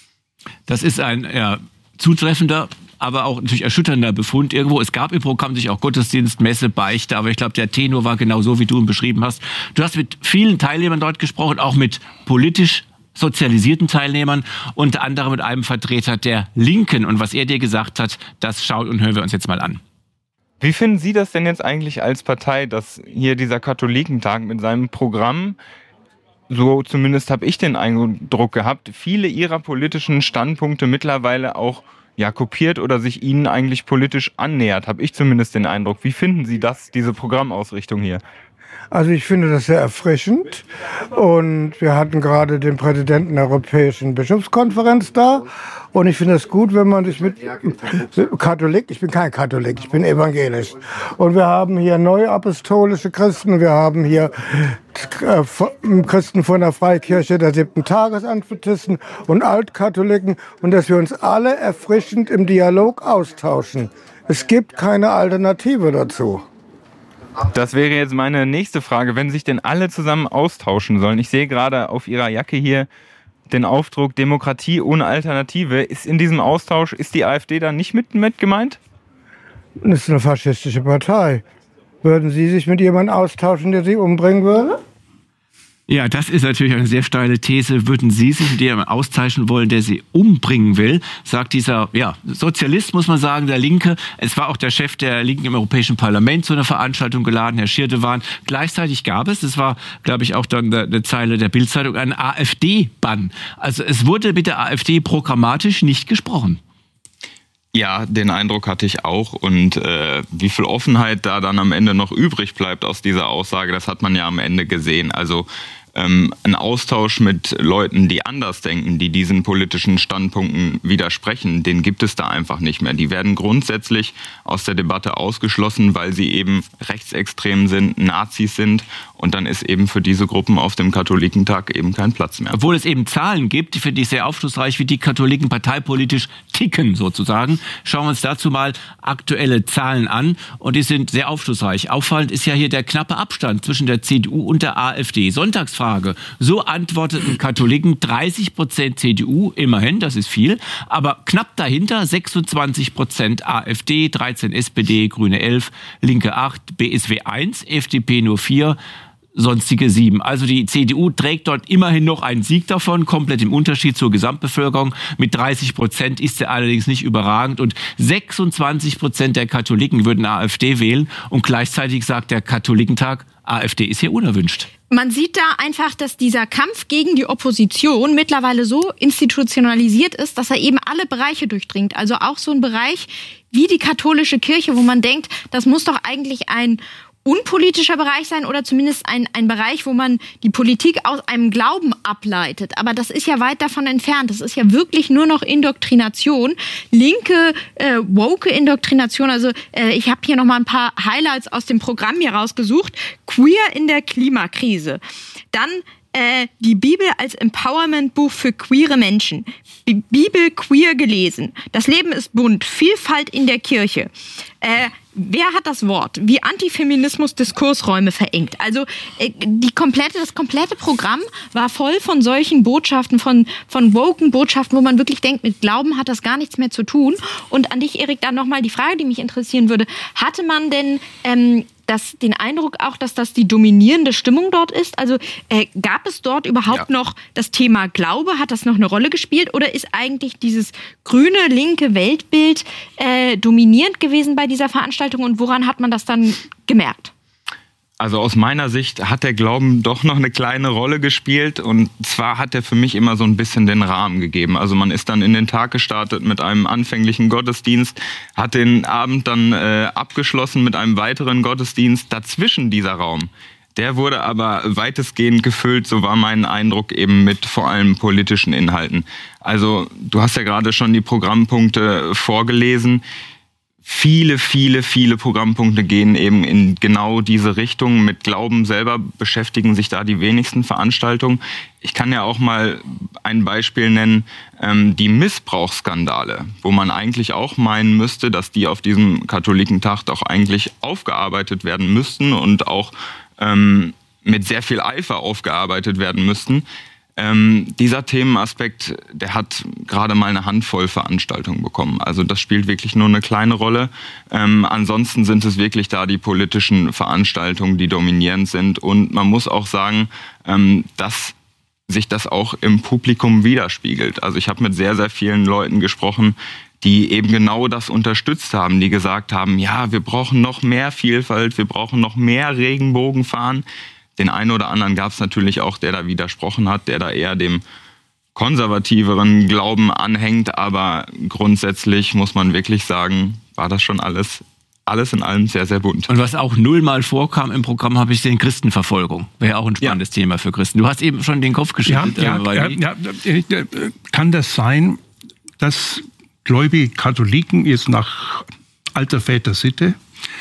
S5: Das ist ein ja, zutreffender, aber auch natürlich erschütternder Befund irgendwo. Es gab im Programm sich auch Gottesdienst, Messe, Beichte, aber ich glaube, der Tenor war genau so, wie du ihn beschrieben hast. Du hast mit vielen Teilnehmern dort gesprochen, auch mit politisch sozialisierten Teilnehmern, unter anderem mit einem Vertreter der Linken. Und was er dir gesagt hat, das schauen und hören wir uns jetzt mal an.
S8: Wie finden Sie das denn jetzt eigentlich als Partei, dass hier dieser Katholikentag mit seinem Programm, so zumindest habe ich den Eindruck gehabt, viele Ihrer politischen Standpunkte mittlerweile auch ja, kopiert oder sich Ihnen eigentlich politisch annähert, habe ich zumindest den Eindruck. Wie finden Sie das, diese Programmausrichtung hier?
S11: Also ich finde das sehr erfrischend und wir hatten gerade den Präsidenten der Europäischen Bischofskonferenz da und ich finde es gut, wenn man sich mit Katholik, ich bin kein Katholik, ich bin evangelisch und wir haben hier neuapostolische Christen, wir haben hier Christen von der Freikirche der siebten Tagesadventisten und Altkatholiken und dass wir uns alle erfrischend im Dialog austauschen. Es gibt keine Alternative dazu.
S8: Das wäre jetzt meine nächste Frage, wenn sich denn alle zusammen austauschen sollen. Ich sehe gerade auf Ihrer Jacke hier den Aufdruck Demokratie ohne Alternative. Ist in diesem Austausch, ist die AfD da nicht mit, mit gemeint?
S11: Das ist eine faschistische Partei. Würden Sie sich mit jemandem austauschen, der Sie umbringen würde?
S2: Ja, das ist natürlich eine sehr steile These. Würden Sie sich mit jemandem austauschen wollen, der Sie umbringen will, sagt dieser ja, Sozialist, muss man sagen, der Linke. Es war auch der Chef der Linken im Europäischen Parlament zu einer Veranstaltung geladen, Herr Schirdewan. Gleichzeitig gab es, das war, glaube ich, auch dann eine Zeile der Bild-Zeitung, einen AfD-Bann. Also es wurde mit der AfD programmatisch nicht gesprochen.
S8: Ja, den Eindruck hatte ich auch. Und äh, wie viel Offenheit da dann am Ende noch übrig bleibt aus dieser Aussage, das hat man ja am Ende gesehen. Also ähm, ein Austausch mit Leuten, die anders denken, die diesen politischen Standpunkten widersprechen, den gibt es da einfach nicht mehr. Die werden grundsätzlich aus der Debatte ausgeschlossen, weil sie eben rechtsextrem sind, Nazis sind. Und dann ist eben für diese Gruppen auf dem Katholikentag eben kein Platz mehr.
S2: Obwohl es eben Zahlen gibt, die finde ich sehr aufschlussreich, wie die Katholiken parteipolitisch ticken sozusagen. Schauen wir uns dazu mal aktuelle Zahlen an und die sind sehr aufschlussreich. Auffallend ist ja hier der knappe Abstand zwischen der C D U und der AfD. Sonntagsfrage, so antworteten Katholiken dreißig Prozent C D U, immerhin, das ist viel, aber knapp dahinter sechsundzwanzig Prozent AfD, dreizehn S P D, Grüne elf, Linke acht, B S W eins, F D P nur vier, sonstige sieben. Also die C D U trägt dort immerhin noch einen Sieg davon, komplett im Unterschied zur Gesamtbevölkerung. Mit dreißig Prozent ist sie allerdings nicht überragend und sechsundzwanzig Prozent der Katholiken würden AfD wählen und gleichzeitig sagt der Katholikentag, AfD ist hier unerwünscht.
S4: Man sieht da einfach, dass dieser Kampf gegen die Opposition mittlerweile so institutionalisiert ist, dass er eben alle Bereiche durchdringt. Also auch so ein Bereich wie die katholische Kirche, wo man denkt, das muss doch eigentlich ein unpolitischer Bereich sein oder zumindest ein, ein Bereich, wo man die Politik aus einem Glauben ableitet. Aber das ist ja weit davon entfernt. Das ist ja wirklich nur noch Indoktrination. Linke, äh, woke Indoktrination. Also äh, ich habe hier noch mal ein paar Highlights aus dem Programm hier rausgesucht. Queer in der Klimakrise. Dann äh, die Bibel als Empowerment-Buch für queere Menschen. Die Bibel queer gelesen. Das Leben ist bunt. Vielfalt in der Kirche. Äh, Wer hat das Wort? Wie Antifeminismus Diskursräume verengt. Also äh, die komplette, das komplette Programm war voll von solchen Botschaften, von, von woken Botschaften, wo man wirklich denkt, mit Glauben hat das gar nichts mehr zu tun. Und an dich, Erik, dann nochmal die Frage, die mich interessieren würde. Hatte man denn ähm, das, den Eindruck auch, dass das die dominierende Stimmung dort ist? Also äh, gab es dort überhaupt ja. noch das Thema Glaube? Hat das noch eine Rolle gespielt? Oder ist eigentlich dieses grüne, linke Weltbild äh, dominierend gewesen bei dieser Veranstaltung? Und woran hat man das dann gemerkt?
S8: Also aus meiner Sicht hat der Glauben doch noch eine kleine Rolle gespielt und zwar hat er für mich immer so ein bisschen den Rahmen gegeben. Also man ist dann in den Tag gestartet mit einem anfänglichen Gottesdienst, hat den Abend dann äh, abgeschlossen mit einem weiteren Gottesdienst. Dazwischen dieser Raum, der wurde aber weitestgehend gefüllt, so war mein Eindruck, eben mit vor allem politischen Inhalten. Also du hast ja gerade schon die Programmpunkte vorgelesen. Viele, viele, viele Programmpunkte gehen eben in genau diese Richtung. Mit Glauben selber beschäftigen sich da die wenigsten Veranstaltungen. Ich kann ja auch mal ein Beispiel nennen, ähm, die Missbrauchsskandale, wo man eigentlich auch meinen müsste, dass die auf diesem Katholikentag doch eigentlich aufgearbeitet werden müssten und auch ähm, mit sehr viel Eifer aufgearbeitet werden müssten. Ähm, dieser Themenaspekt, der hat gerade mal eine Handvoll Veranstaltungen bekommen. Also das spielt wirklich nur eine kleine Rolle. Ähm, ansonsten sind es wirklich da die politischen Veranstaltungen, die dominierend sind. Und man muss auch sagen, ähm, dass sich das auch im Publikum widerspiegelt. Also ich habe mit sehr, sehr vielen Leuten gesprochen, die eben genau das unterstützt haben, die gesagt haben, ja, wir brauchen noch mehr Vielfalt, wir brauchen noch mehr Regenbogenfahren. Den einen oder anderen gab es natürlich auch, der da widersprochen hat, der da eher dem konservativeren Glauben anhängt. Aber grundsätzlich muss man wirklich sagen, war das schon alles, alles in allem sehr, sehr bunt.
S2: Und was auch nullmal vorkam im Programm, habe ich gesehen, Christenverfolgung. Wäre auch ein spannendes ja. Thema für Christen. Du hast eben schon den Kopf geschüttelt.
S3: Ja, ja,
S2: äh,
S3: ja, ja, kann das sein, dass gläubige Katholiken jetzt nach alter Väter Sitte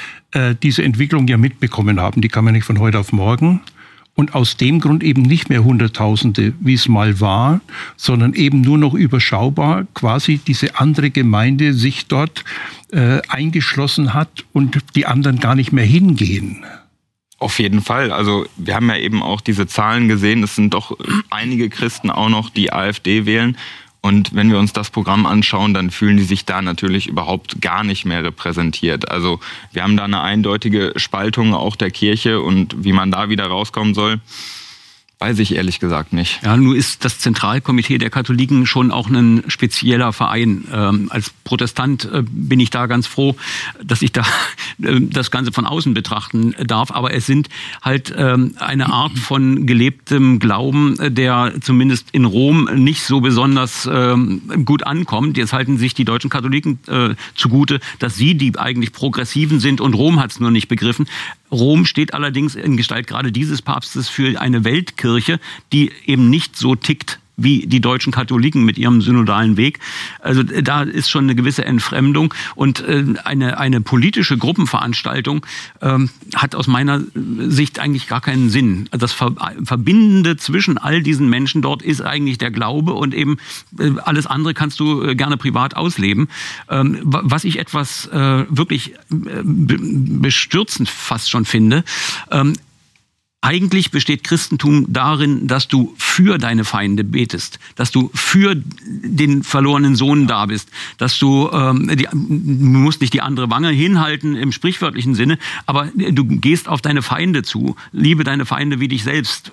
S3: diese Entwicklung ja mitbekommen haben, die kann man nicht von heute auf morgen. Und aus dem Grund eben nicht mehr Hunderttausende, wie es mal war, sondern eben nur noch überschaubar quasi diese andere Gemeinde sich dort äh, eingeschlossen hat und die anderen gar nicht mehr hingehen.
S8: Auf jeden Fall. Also wir haben ja eben auch diese Zahlen gesehen. Es sind doch einige Christen auch noch, die AfD wählen. Und wenn wir uns das Programm anschauen, dann fühlen die sich da natürlich überhaupt gar nicht mehr repräsentiert. Also wir haben da eine eindeutige Spaltung auch der Kirche und wie man da wieder rauskommen soll, Weiß ich ehrlich gesagt nicht.
S3: Ja, nun ist das Zentralkomitee der Katholiken schon auch ein spezieller Verein. Ähm, als Protestant äh, bin ich da ganz froh, dass ich da äh, das Ganze von außen betrachten darf. Aber es sind halt ähm, eine Art von gelebtem Glauben, der zumindest in Rom nicht so besonders ähm, gut ankommt. Jetzt halten sich die deutschen Katholiken äh, zugute, dass sie die eigentlich Progressiven sind und Rom hat es nur nicht begriffen. Rom steht allerdings in Gestalt gerade dieses Papstes für eine Weltkirche, die eben nicht so tickt wie die deutschen Katholiken mit ihrem synodalen Weg. Also da ist schon eine gewisse Entfremdung und äh, eine, eine politische Gruppenveranstaltung ähm, hat aus meiner Sicht eigentlich gar keinen Sinn. Das Ver- Verbindende zwischen all diesen Menschen dort ist eigentlich der Glaube und eben äh, alles andere kannst du äh, gerne privat ausleben. Ähm, was ich etwas äh, wirklich äh, be- bestürzend fast schon finde, ähm, eigentlich besteht Christentum darin, dass du für deine Feinde betest, dass du für den verlorenen Sohn da bist, dass du, ähm, die, du musst nicht die andere Wange hinhalten im sprichwörtlichen Sinne, aber du gehst auf deine Feinde zu, liebe deine Feinde wie dich selbst.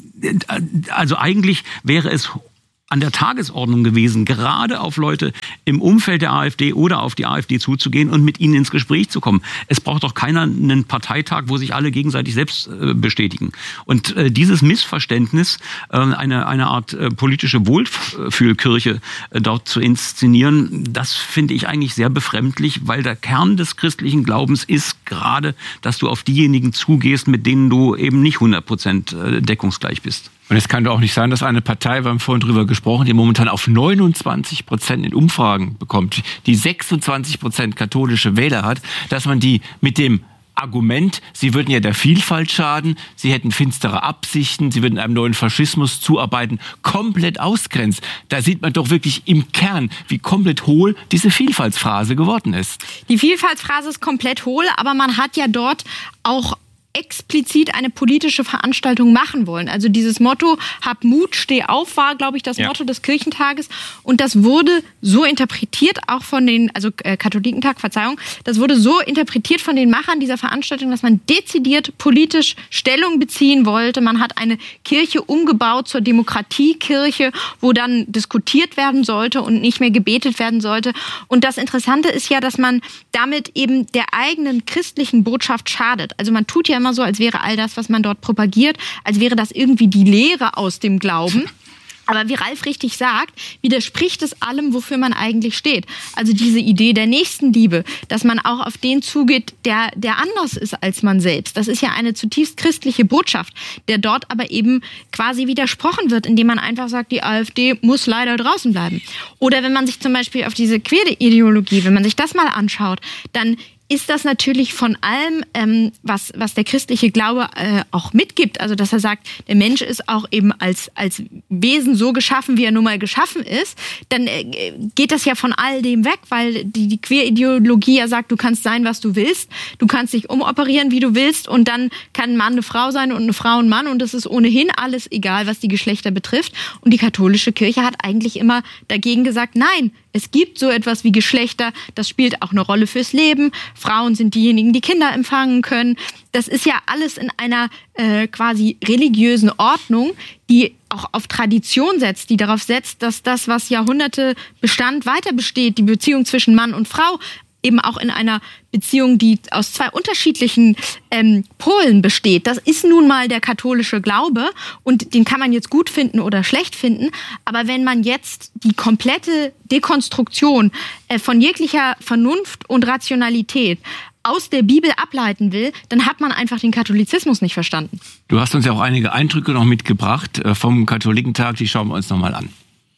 S3: Also eigentlich wäre es an der Tagesordnung gewesen, gerade auf Leute im Umfeld der AfD oder auf die AfD zuzugehen und mit ihnen ins Gespräch zu kommen. Es braucht doch keiner einen Parteitag, wo sich alle gegenseitig selbst äh, bestätigen. Und äh, dieses Missverständnis, äh, eine, eine Art äh, politische Wohlfühlkirche äh, dort zu inszenieren, das finde ich eigentlich sehr befremdlich, weil der Kern des christlichen Glaubens ist gerade, dass du auf diejenigen zugehst, mit denen du eben nicht hundert Prozent deckungsgleich bist.
S2: Und es kann doch auch nicht sein, dass eine Partei, wir haben vorhin drüber gesprochen, die momentan auf neunundzwanzig Prozent in Umfragen bekommt, die sechsundzwanzig Prozent katholische Wähler hat, dass man die mit dem Argument, sie würden ja der Vielfalt schaden, sie hätten finstere Absichten, sie würden einem neuen Faschismus zuarbeiten, komplett ausgrenzt. Da sieht man doch wirklich im Kern, wie komplett hohl diese Vielfaltsphrase geworden ist.
S4: Die Vielfaltsphrase ist komplett hohl, aber man hat ja dort auch explizit eine politische Veranstaltung machen wollen. Also dieses Motto, hab Mut, steh auf, war, glaube ich, das ja. Motto des Kirchentages. Und das wurde so interpretiert, auch von den, also äh, Katholikentag, Verzeihung, das wurde so interpretiert von den Machern dieser Veranstaltung, dass man dezidiert politisch Stellung beziehen wollte. Man hat eine Kirche umgebaut zur Demokratiekirche, wo dann diskutiert werden sollte und nicht mehr gebetet werden sollte. Und das Interessante ist ja, dass man damit eben der eigenen christlichen Botschaft schadet. Also man tut ja immer so, als wäre all das, was man dort propagiert, als wäre das irgendwie die Lehre aus dem Glauben. Aber wie Ralf richtig sagt, widerspricht es allem, wofür man eigentlich steht. Also diese Idee der Nächstenliebe, dass man auch auf den zugeht, der, der anders ist als man selbst. Das ist ja eine zutiefst christliche Botschaft, der dort aber eben quasi widersprochen wird, indem man einfach sagt, die AfD muss leider draußen bleiben. Oder wenn man sich zum Beispiel auf diese Queer-Ideologie, wenn man sich das mal anschaut, dann ist das natürlich von allem, ähm, was, was der christliche Glaube äh, auch mitgibt. Also dass er sagt, der Mensch ist auch eben als, als Wesen so geschaffen, wie er nun mal geschaffen ist. Dann äh, geht das ja von all dem weg, weil die, die Queer-Ideologie ja sagt, du kannst sein, was du willst. Du kannst dich umoperieren, wie du willst. Und dann kann ein Mann eine Frau sein und eine Frau ein Mann. Und das ist ohnehin alles egal, was die Geschlechter betrifft. Und die katholische Kirche hat eigentlich immer dagegen gesagt, nein, es gibt so etwas wie Geschlechter, das spielt auch eine Rolle fürs Leben. Frauen sind diejenigen, die Kinder empfangen können. Das ist ja alles in einer äh, quasi religiösen Ordnung, die auch auf Tradition setzt, die darauf setzt, dass das, was Jahrhunderte bestand, weiter besteht. Die Beziehung zwischen Mann und Frau eben auch in einer Beziehung, die aus zwei unterschiedlichen ähm, Polen besteht. Das ist nun mal der katholische Glaube und den kann man jetzt gut finden oder schlecht finden. Aber wenn man jetzt die komplette Dekonstruktion äh, von jeglicher Vernunft und Rationalität aus der Bibel ableiten will, dann hat man einfach den Katholizismus nicht verstanden.
S2: Du hast uns ja auch einige Eindrücke noch mitgebracht äh, vom Katholikentag, die schauen wir uns nochmal an.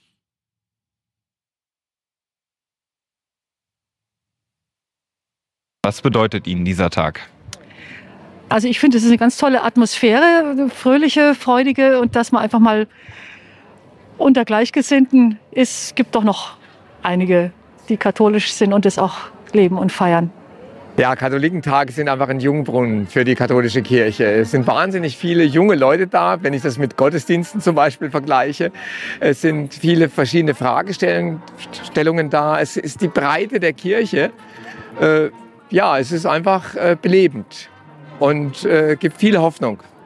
S8: Was bedeutet Ihnen dieser Tag?
S12: Also ich finde, es ist eine ganz tolle Atmosphäre, eine fröhliche, freudige und dass man einfach mal unter Gleichgesinnten ist. Es gibt doch noch einige, die katholisch sind und das auch leben und feiern.
S13: Ja, Katholikentage sind einfach ein Jungbrunnen für die katholische Kirche. Es sind wahnsinnig viele junge Leute da, wenn ich das mit Gottesdiensten zum Beispiel vergleiche. Es sind viele verschiedene Fragestellungen da. Es ist die Breite der Kirche. Äh, ja, es ist einfach äh, belebend und äh, gibt viel Hoffnung.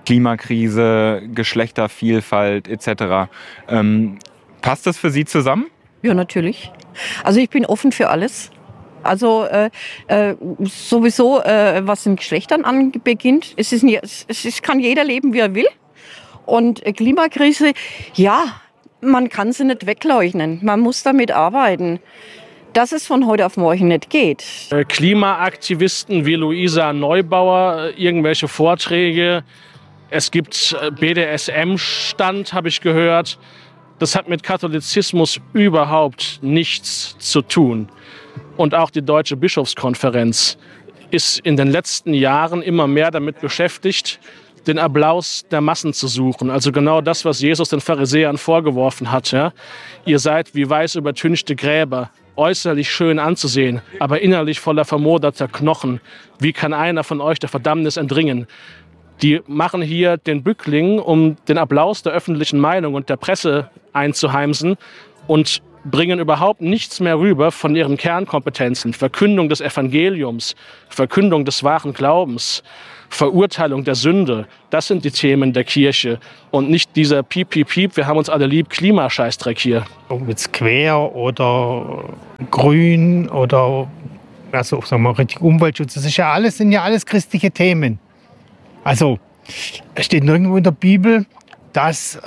S8: Klimakrise, Geschlechtervielfalt et cetera. Ähm, passt das für Sie zusammen?
S14: Ja, natürlich. Also ich bin offen für alles. Also äh, äh, sowieso, äh, was den Geschlechtern anbeginnt, es, ist nie, es, es kann jeder leben, wie er will. Und äh, Klimakrise, ja, man kann sie nicht wegleugnen. Man muss damit arbeiten. Dass es von heute auf morgen nicht geht.
S10: Klimaaktivisten wie Luisa Neubauer, irgendwelche Vorträge. Es gibt B D S M-Stand, habe ich gehört. Das hat mit Katholizismus überhaupt nichts zu tun. Und auch die Deutsche Bischofskonferenz ist in den letzten Jahren immer mehr damit beschäftigt, den Applaus der Massen zu suchen. Also genau das, was Jesus den Pharisäern vorgeworfen hat. Ja? Ihr seid wie weiß übertünchte Gräber, äußerlich schön anzusehen, aber innerlich voller vermoderter Knochen. Wie kann einer von euch der Verdammnis entringen? Die machen hier den Bückling, um den Applaus der öffentlichen Meinung und der Presse einzuheimsen und bringen überhaupt nichts mehr rüber von ihren Kernkompetenzen. Verkündung des Evangeliums, Verkündung des wahren Glaubens, Verurteilung der Sünde. Das sind die Themen der Kirche und nicht dieser Piep, Piep, Piep, wir haben uns alle lieb, Klimascheißdreck hier.
S15: Ob jetzt quer oder grün oder also sagen wir richtig Umweltschutz, das ist ja alles, sind ja alles christliche Themen. Also es steht nirgendwo in der Bibel, dass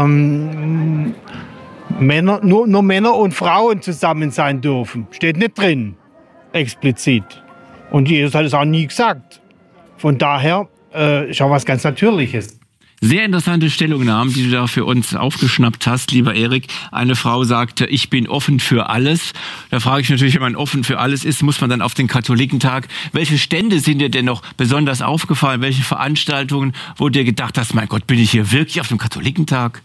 S15: ähm, Männer, nur, nur Männer und Frauen zusammen sein dürfen. Steht nicht drin, explizit. Und Jesus hat es auch nie gesagt. Von daher äh, ist auch was ganz Natürliches.
S2: Sehr interessante Stellungnahmen, die du da für uns aufgeschnappt hast, lieber Erik. Eine Frau sagte, ich bin offen für alles. Da frage ich natürlich, wenn man offen für alles ist, muss man dann auf den Katholikentag. Welche Stände sind dir denn noch besonders aufgefallen? Welche Veranstaltungen, wo du dir gedacht hast, mein Gott, bin ich hier wirklich auf dem Katholikentag?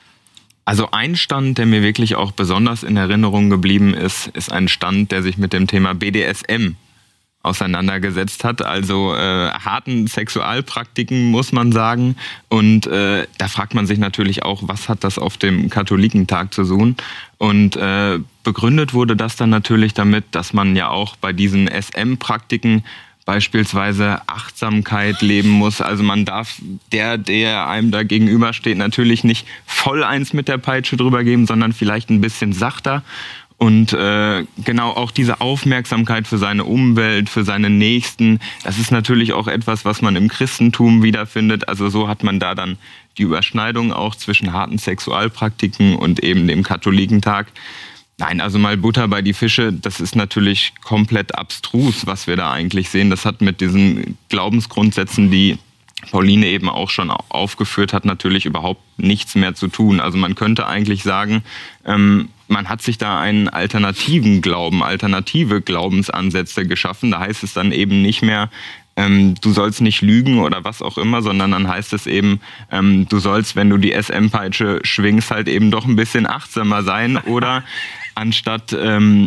S8: Also ein Stand, der mir wirklich auch besonders in Erinnerung geblieben ist, ist ein Stand, der sich mit dem Thema B D S M auseinandergesetzt hat, also äh, harten Sexualpraktiken, muss man sagen. Und äh, da fragt man sich natürlich auch, was hat das auf dem Katholikentag zu tun? Und äh, begründet wurde das dann natürlich damit, dass man ja auch bei diesen S M-Praktiken beispielsweise Achtsamkeit leben muss. Also man darf der, der einem da gegenübersteht, natürlich nicht voll eins mit der Peitsche drüber geben, sondern vielleicht ein bisschen sachter. Und äh, genau auch diese Aufmerksamkeit für seine Umwelt, für seine Nächsten, das ist natürlich auch etwas, was man im Christentum wiederfindet. Also so hat man da dann die Überschneidung auch zwischen harten Sexualpraktiken und eben dem Katholikentag. Nein, also mal Butter bei die Fische, das ist natürlich komplett abstrus, was wir da eigentlich sehen. Das hat mit diesen Glaubensgrundsätzen, die Pauline eben auch schon aufgeführt hat, natürlich überhaupt nichts mehr zu tun. Also man könnte eigentlich sagen, ähm, man hat sich da einen alternativen Glauben, alternative Glaubensansätze geschaffen. Da heißt es dann eben nicht mehr, ähm, du sollst nicht lügen oder was auch immer, sondern dann heißt es eben, ähm, du sollst, wenn du die S M-Peitsche schwingst, halt eben doch ein bisschen achtsamer sein oder anstatt... Ähm,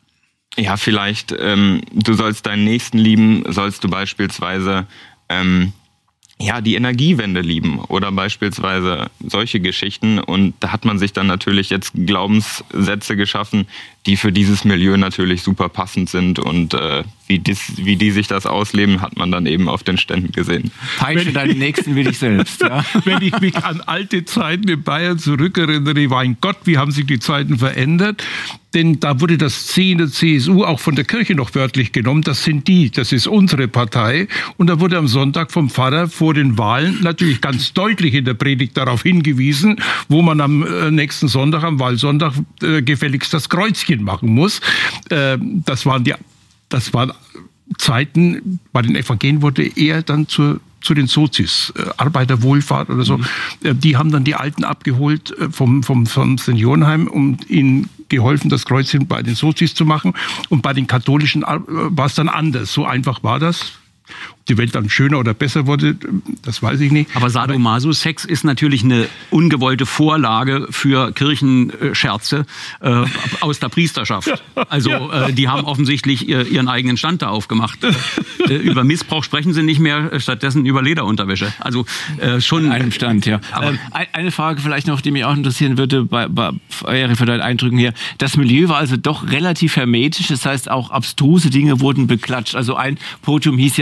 S8: ja, vielleicht, ähm, du sollst deinen Nächsten lieben, sollst du beispielsweise... Ähm, ja, die Energiewende lieben oder beispielsweise solche Geschichten. Und da hat man sich dann natürlich jetzt Glaubenssätze geschaffen, die für dieses Milieu natürlich super passend sind. Und äh, wie, dies, wie die sich das ausleben, hat man dann eben auf den Ständen gesehen.
S2: Peitsche deinen Nächsten wie dich selbst. Ja.
S3: Wenn ich mich an alte Zeiten in Bayern zurückerinnere, mein Gott, wie haben sich die Zeiten verändert? Denn da wurde das C in der C S U auch von der Kirche noch wörtlich genommen. Das sind die, das ist unsere Partei. Und da wurde am Sonntag vom Pfarrer vor den Wahlen natürlich ganz deutlich in der Predigt darauf hingewiesen, wo man am nächsten Sonntag, am Wahlsonntag, äh, gefälligst das Kreuzchen machen muss. Äh, das waren die, das waren Zeiten, bei den Evangelien wurde eher dann zur zu den Sozis, äh, Arbeiterwohlfahrt oder so. Mhm. Äh, die haben dann die Alten abgeholt äh, vom, vom, vom Seniorenheim und ihnen geholfen, das Kreuzchen bei den Sozis zu machen. Und bei den Katholischen äh, war es dann anders. So einfach war das. Ob die Welt dann schöner oder besser wurde, das weiß ich nicht.
S5: Aber Sadomaso-Sex ist natürlich eine ungewollte Vorlage für Kirchenscherze äh, aus der Priesterschaft. Also äh, die haben offensichtlich ihr, ihren eigenen Stand da aufgemacht. Äh, über Missbrauch sprechen sie nicht mehr, stattdessen über Lederunterwäsche. Also äh, schon...
S2: In einem Stand, ja. Ähm, eine Frage vielleicht noch, die mich auch interessieren würde, bei, bei Erik, für deinen Eindrücken hier. Das Milieu war also doch relativ hermetisch, das heißt auch abstruse Dinge wurden beklatscht. Also ein Podium hieß ja, warum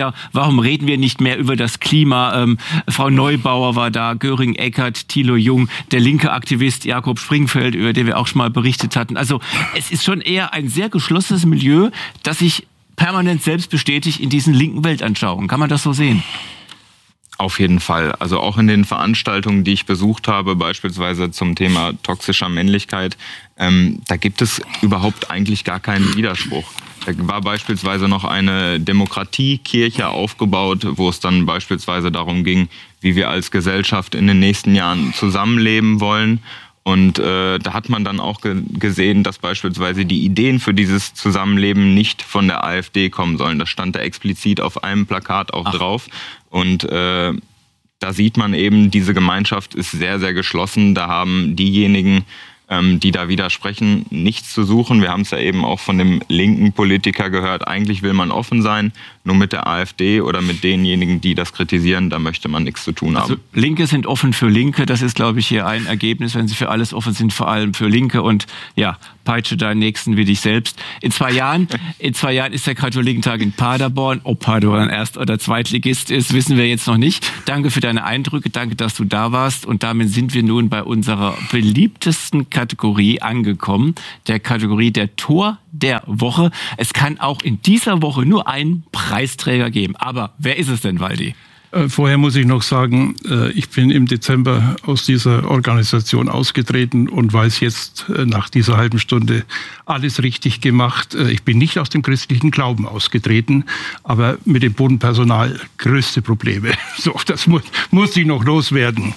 S5: warum reden wir nicht mehr über das Klima? Ähm, Frau Neubauer war da, Göring Eckert, Thilo Jung, der linke Aktivist Jakob Springfeld, über den wir auch schon mal berichtet hatten. Also es ist schon eher ein sehr geschlossenes Milieu, das sich permanent selbst bestätigt in diesen linken Weltanschauungen. Kann man das so sehen?
S8: Auf jeden Fall. Also auch in den Veranstaltungen, die ich besucht habe, beispielsweise zum Thema toxischer Männlichkeit, ähm, da gibt es überhaupt eigentlich gar keinen Widerspruch. Da war beispielsweise noch eine Demokratiekirche aufgebaut, wo es dann beispielsweise darum ging, wie wir als Gesellschaft in den nächsten Jahren zusammenleben wollen. Und äh, da hat man dann auch ge- gesehen, dass beispielsweise die Ideen für dieses Zusammenleben nicht von der AfD kommen sollen. Das stand da explizit auf einem Plakat auch Ach. drauf. Und äh, da sieht man eben, diese Gemeinschaft ist sehr, sehr geschlossen. Da haben diejenigen, ähm, die da widersprechen, nichts zu suchen. Wir haben es ja eben auch von dem linken Politiker gehört. Eigentlich will man offen sein, nur mit der AfD oder mit denjenigen, die das kritisieren, da möchte man nichts zu tun haben.
S5: Also Linke sind offen für Linke. Das ist, glaube ich, hier ein Ergebnis. Wenn sie für alles offen sind, vor allem für Linke. Und ja, peitsche deinen Nächsten wie dich selbst. In zwei Jahren, in zwei Jahren ist der Katholikentag in Paderborn. Ob Paderborn Erst- oder Zweitligist ist, wissen wir jetzt noch nicht. Danke für deine Eindrücke. Danke, dass du da warst. Und damit sind wir nun bei unserer beliebtesten Kategorie angekommen. Der Kategorie der Tor der Woche. Es kann auch in dieser Woche nur einen Preisträger geben. Aber wer ist es denn, Waldi?
S3: Vorher muss ich noch sagen, ich bin im Dezember aus dieser Organisation ausgetreten und weiß jetzt nach dieser halben Stunde alles richtig gemacht. Ich bin nicht aus dem christlichen Glauben ausgetreten, aber mit dem Bodenpersonal größte Probleme. So, das muss, muss ich noch loswerden.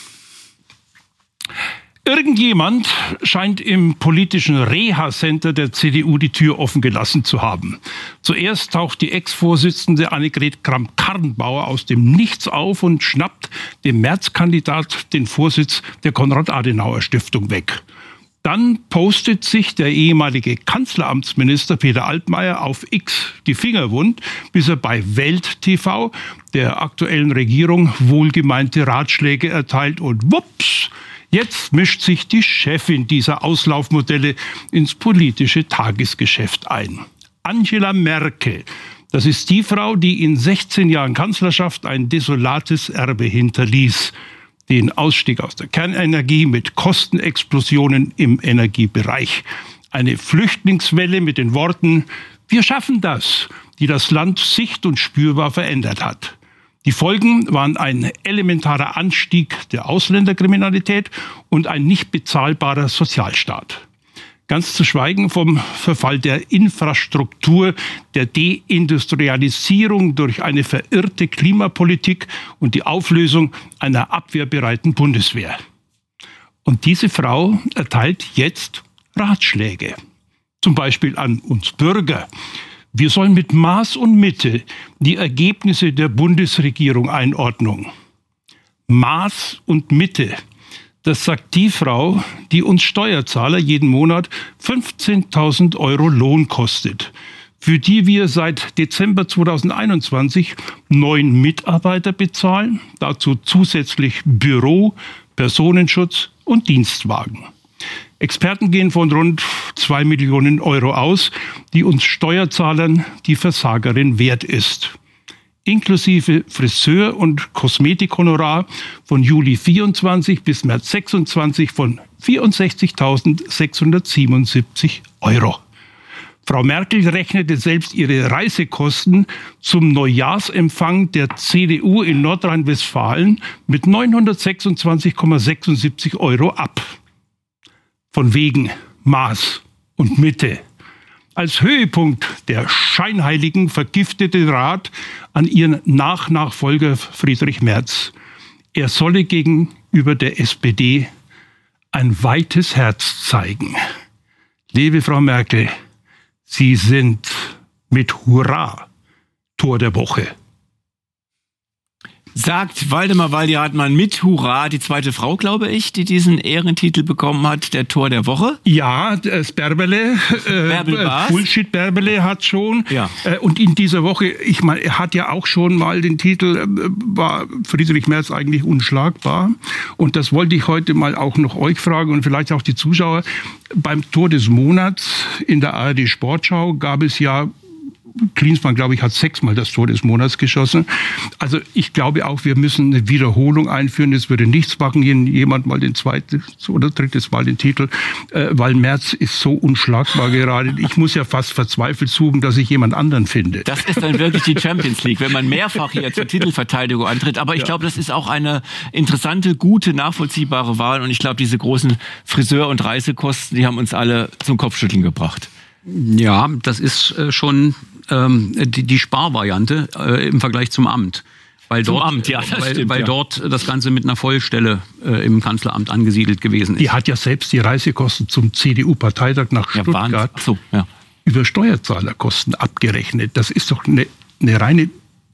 S3: Irgendjemand scheint im politischen Reha-Center der C D U die Tür offen gelassen zu haben. Zuerst taucht die Ex-Vorsitzende Annegret Kramp-Karrenbauer aus dem Nichts auf und schnappt dem März-Kandidat den Vorsitz der Konrad-Adenauer-Stiftung weg. Dann postet sich der ehemalige Kanzleramtsminister Peter Altmaier auf X die Finger wund, bis er bei Welt T V der aktuellen Regierung wohlgemeinte Ratschläge erteilt und wups! Jetzt mischt sich die Chefin dieser Auslaufmodelle ins politische Tagesgeschäft ein. Angela Merkel, das ist die Frau, die in sechzehn Jahren Kanzlerschaft ein desolates Erbe hinterließ. Den Ausstieg aus der Kernenergie mit Kostenexplosionen im Energiebereich. Eine Flüchtlingswelle mit den Worten, wir schaffen das, die das Land sicht- und spürbar verändert hat. Die Folgen waren ein elementarer Anstieg der Ausländerkriminalität und ein nicht bezahlbarer Sozialstaat. Ganz zu schweigen vom Verfall der Infrastruktur, der Deindustrialisierung durch eine verirrte Klimapolitik und die Auflösung einer abwehrbereiten Bundeswehr. Und diese Frau erteilt jetzt Ratschläge, zum Beispiel an uns Bürger. Wir sollen mit Maß und Mitte die Ergebnisse der Bundesregierung einordnen. Maß und Mitte, das sagt die Frau, die uns Steuerzahler jeden Monat fünfzehntausend Euro Lohn kostet, für die wir seit Dezember zweitausendeinundzwanzig neun Mitarbeiter bezahlen, dazu zusätzlich Büro, Personenschutz und Dienstwagen. Experten gehen von rund zwei Millionen Euro aus, die uns Steuerzahlern die Versagerin wert ist. Inklusive Friseur- und Kosmetikhonorar von Juli vierundzwanzig bis März sechsundzwanzig von vierundsechzigtausendsechshundertsiebenundsiebzig Euro. Frau Merkel rechnete selbst ihre Reisekosten zum Neujahrsempfang der C D U in Nordrhein-Westfalen mit neunhundertsechsundzwanzig Komma sechsundsiebzig Euro ab. Von wegen Maß und Mitte. Als Höhepunkt der scheinheiligen vergiftete Rat an ihren Nachnachfolger Friedrich Merz. Er solle gegenüber der S P D ein weites Herz zeigen. Liebe Frau Merkel, Sie sind mit Hurra Tor der Woche.
S5: Sagt Waldemar Waldi-Hartmann mit Hurra, die zweite Frau, glaube ich, die diesen Ehrentitel bekommen hat, der Tor der Woche.
S3: Ja, das Bärbele, äh, Bullshit Bärbele hat schon. Ja. Äh, und in dieser Woche, ich meine, er hat ja auch schon mal den Titel, äh, war Friedrich Merz eigentlich unschlagbar. Und das wollte ich heute mal auch noch euch fragen und vielleicht auch die Zuschauer. Beim Tor des Monats in der A R D Sportschau gab es ja Klinsmann, glaube ich, hat sechsmal das Tor des Monats geschossen. Also ich glaube auch, wir müssen eine Wiederholung einführen. Es würde nichts machen, jemand mal den zweiten oder drittes Mal den Titel, äh, weil Merz ist so unschlagbar gerade. Ich muss ja fast verzweifelt suchen, dass ich jemand anderen finde.
S2: Das ist dann wirklich die Champions League, wenn man mehrfach hier zur Titelverteidigung antritt. Aber ich ja. glaube, das ist auch eine interessante, gute, nachvollziehbare Wahl. Und ich glaube, diese großen Friseur- und Reisekosten, die haben uns alle zum Kopfschütteln gebracht.
S16: Ja, das ist äh, schon ähm, die, die Sparvariante äh, im Vergleich zum Amt. Weil
S2: zum
S16: dort,
S2: Amt, ja, das
S16: weil,
S2: stimmt,
S16: weil
S2: ja.
S16: dort das Ganze mit einer Vollstelle äh, im Kanzleramt angesiedelt gewesen ist.
S3: Die hat ja selbst die Reisekosten zum C D U-Parteitag nach
S16: Ja,
S3: Stuttgart
S2: Ach so, ja.
S3: über Steuerzahlerkosten abgerechnet. Das ist doch eine, eine reine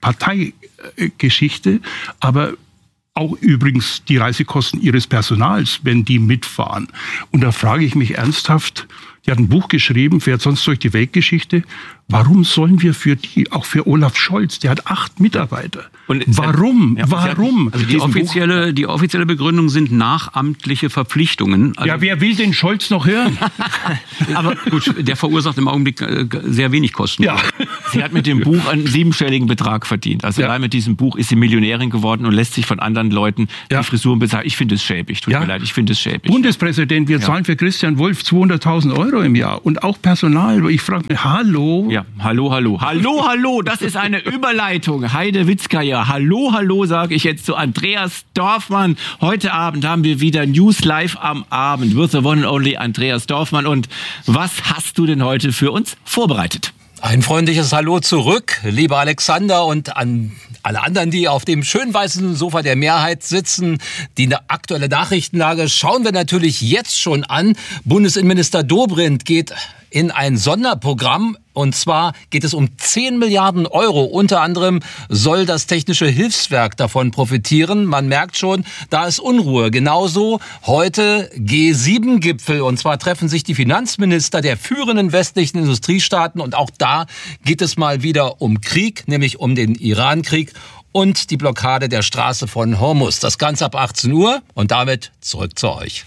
S3: Parteigeschichte, aber auch übrigens die Reisekosten ihres Personals, wenn die mitfahren. Und da frage ich mich ernsthaft, die hat ein Buch geschrieben, fährt sonst durch die Weltgeschichte. Warum sollen wir für die, auch für Olaf Scholz, der hat acht Mitarbeiter. Und warum?
S16: Ja,
S3: Warum?
S16: Also die offizielle, die offizielle Begründung sind nachamtliche Verpflichtungen. Also
S3: ja, wer will den Scholz noch hören?
S16: Aber gut, der verursacht im Augenblick sehr wenig Kosten.
S2: Ja. Sie hat mit dem Buch einen siebenstelligen Betrag verdient. Also ja. allein mit diesem Buch ist sie Millionärin geworden und lässt sich von anderen Leuten ja. die Frisuren bezahlen. Ich finde es schäbig. Tut ja. mir leid, ich finde es schäbig.
S3: Bundespräsident, wir ja. zahlen für Christian Wolf zweihunderttausend Euro im Jahr. Und auch Personal. Ich frage mich, hallo?
S2: Ja, hallo, hallo. Hallo, hallo, das ist eine Überleitung. Heide Witzkaya. Hallo, hallo, sage ich jetzt zu Andreas Dorfmann. Heute Abend haben wir wieder News Live am Abend. With the one and only Andreas Dorfmann. Und was hast du denn heute für uns vorbereitet?
S17: Ein freundliches Hallo zurück, lieber Alexander, und an alle anderen, die auf dem schön weißen Sofa der Mehrheit sitzen. Die aktuelle Nachrichtenlage schauen wir natürlich jetzt schon an. Bundesinnenminister Dobrindt geht in ein Sonderprogramm. Und zwar geht es um zehn Milliarden Euro. Unter anderem soll das Technische Hilfswerk davon profitieren. Man merkt schon, da ist Unruhe. Genauso heute G sieben Gipfel. Und zwar treffen sich die Finanzminister der führenden westlichen Industriestaaten. Und auch da geht es mal wieder um Krieg, nämlich um den Iran-Krieg und die Blockade der Straße von Hormuz. Das Ganze ab achtzehn Uhr. Und damit zurück zu euch.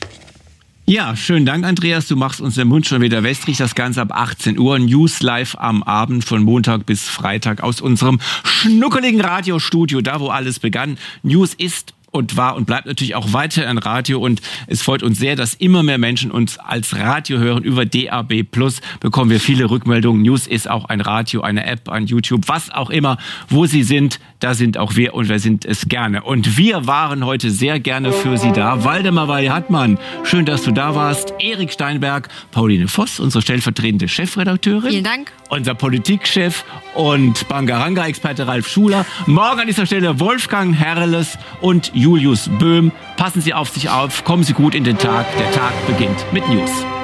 S2: Ja, schönen Dank, Andreas. Du machst uns den Mund schon wieder wässrig. Das Ganze ab achtzehn Uhr. News live am Abend von Montag bis Freitag aus unserem schnuckeligen Radiostudio, da wo alles begann. News ist und war und bleibt natürlich auch weiter ein Radio. Und es freut uns sehr, dass immer mehr Menschen uns als Radio hören. Über D A B Plus bekommen wir viele Rückmeldungen. News ist auch ein Radio, eine App, ein YouTube, was auch immer. Wo Sie sind, da sind auch wir und wir sind es gerne. Und wir waren heute sehr gerne für Sie da. Waldemar Weil-Hartmann, schön, dass du da warst. Erik Steinberg, Pauline Voss, unsere stellvertretende Chefredakteurin.
S4: Vielen Dank.
S2: Unser Politikchef und Bangaranga-Experte Ralf Schuler. Morgen an dieser Stelle Wolfgang Herrles und Julius Böhm. Passen Sie auf sich auf, kommen Sie gut in den Tag. Der Tag beginnt mit News.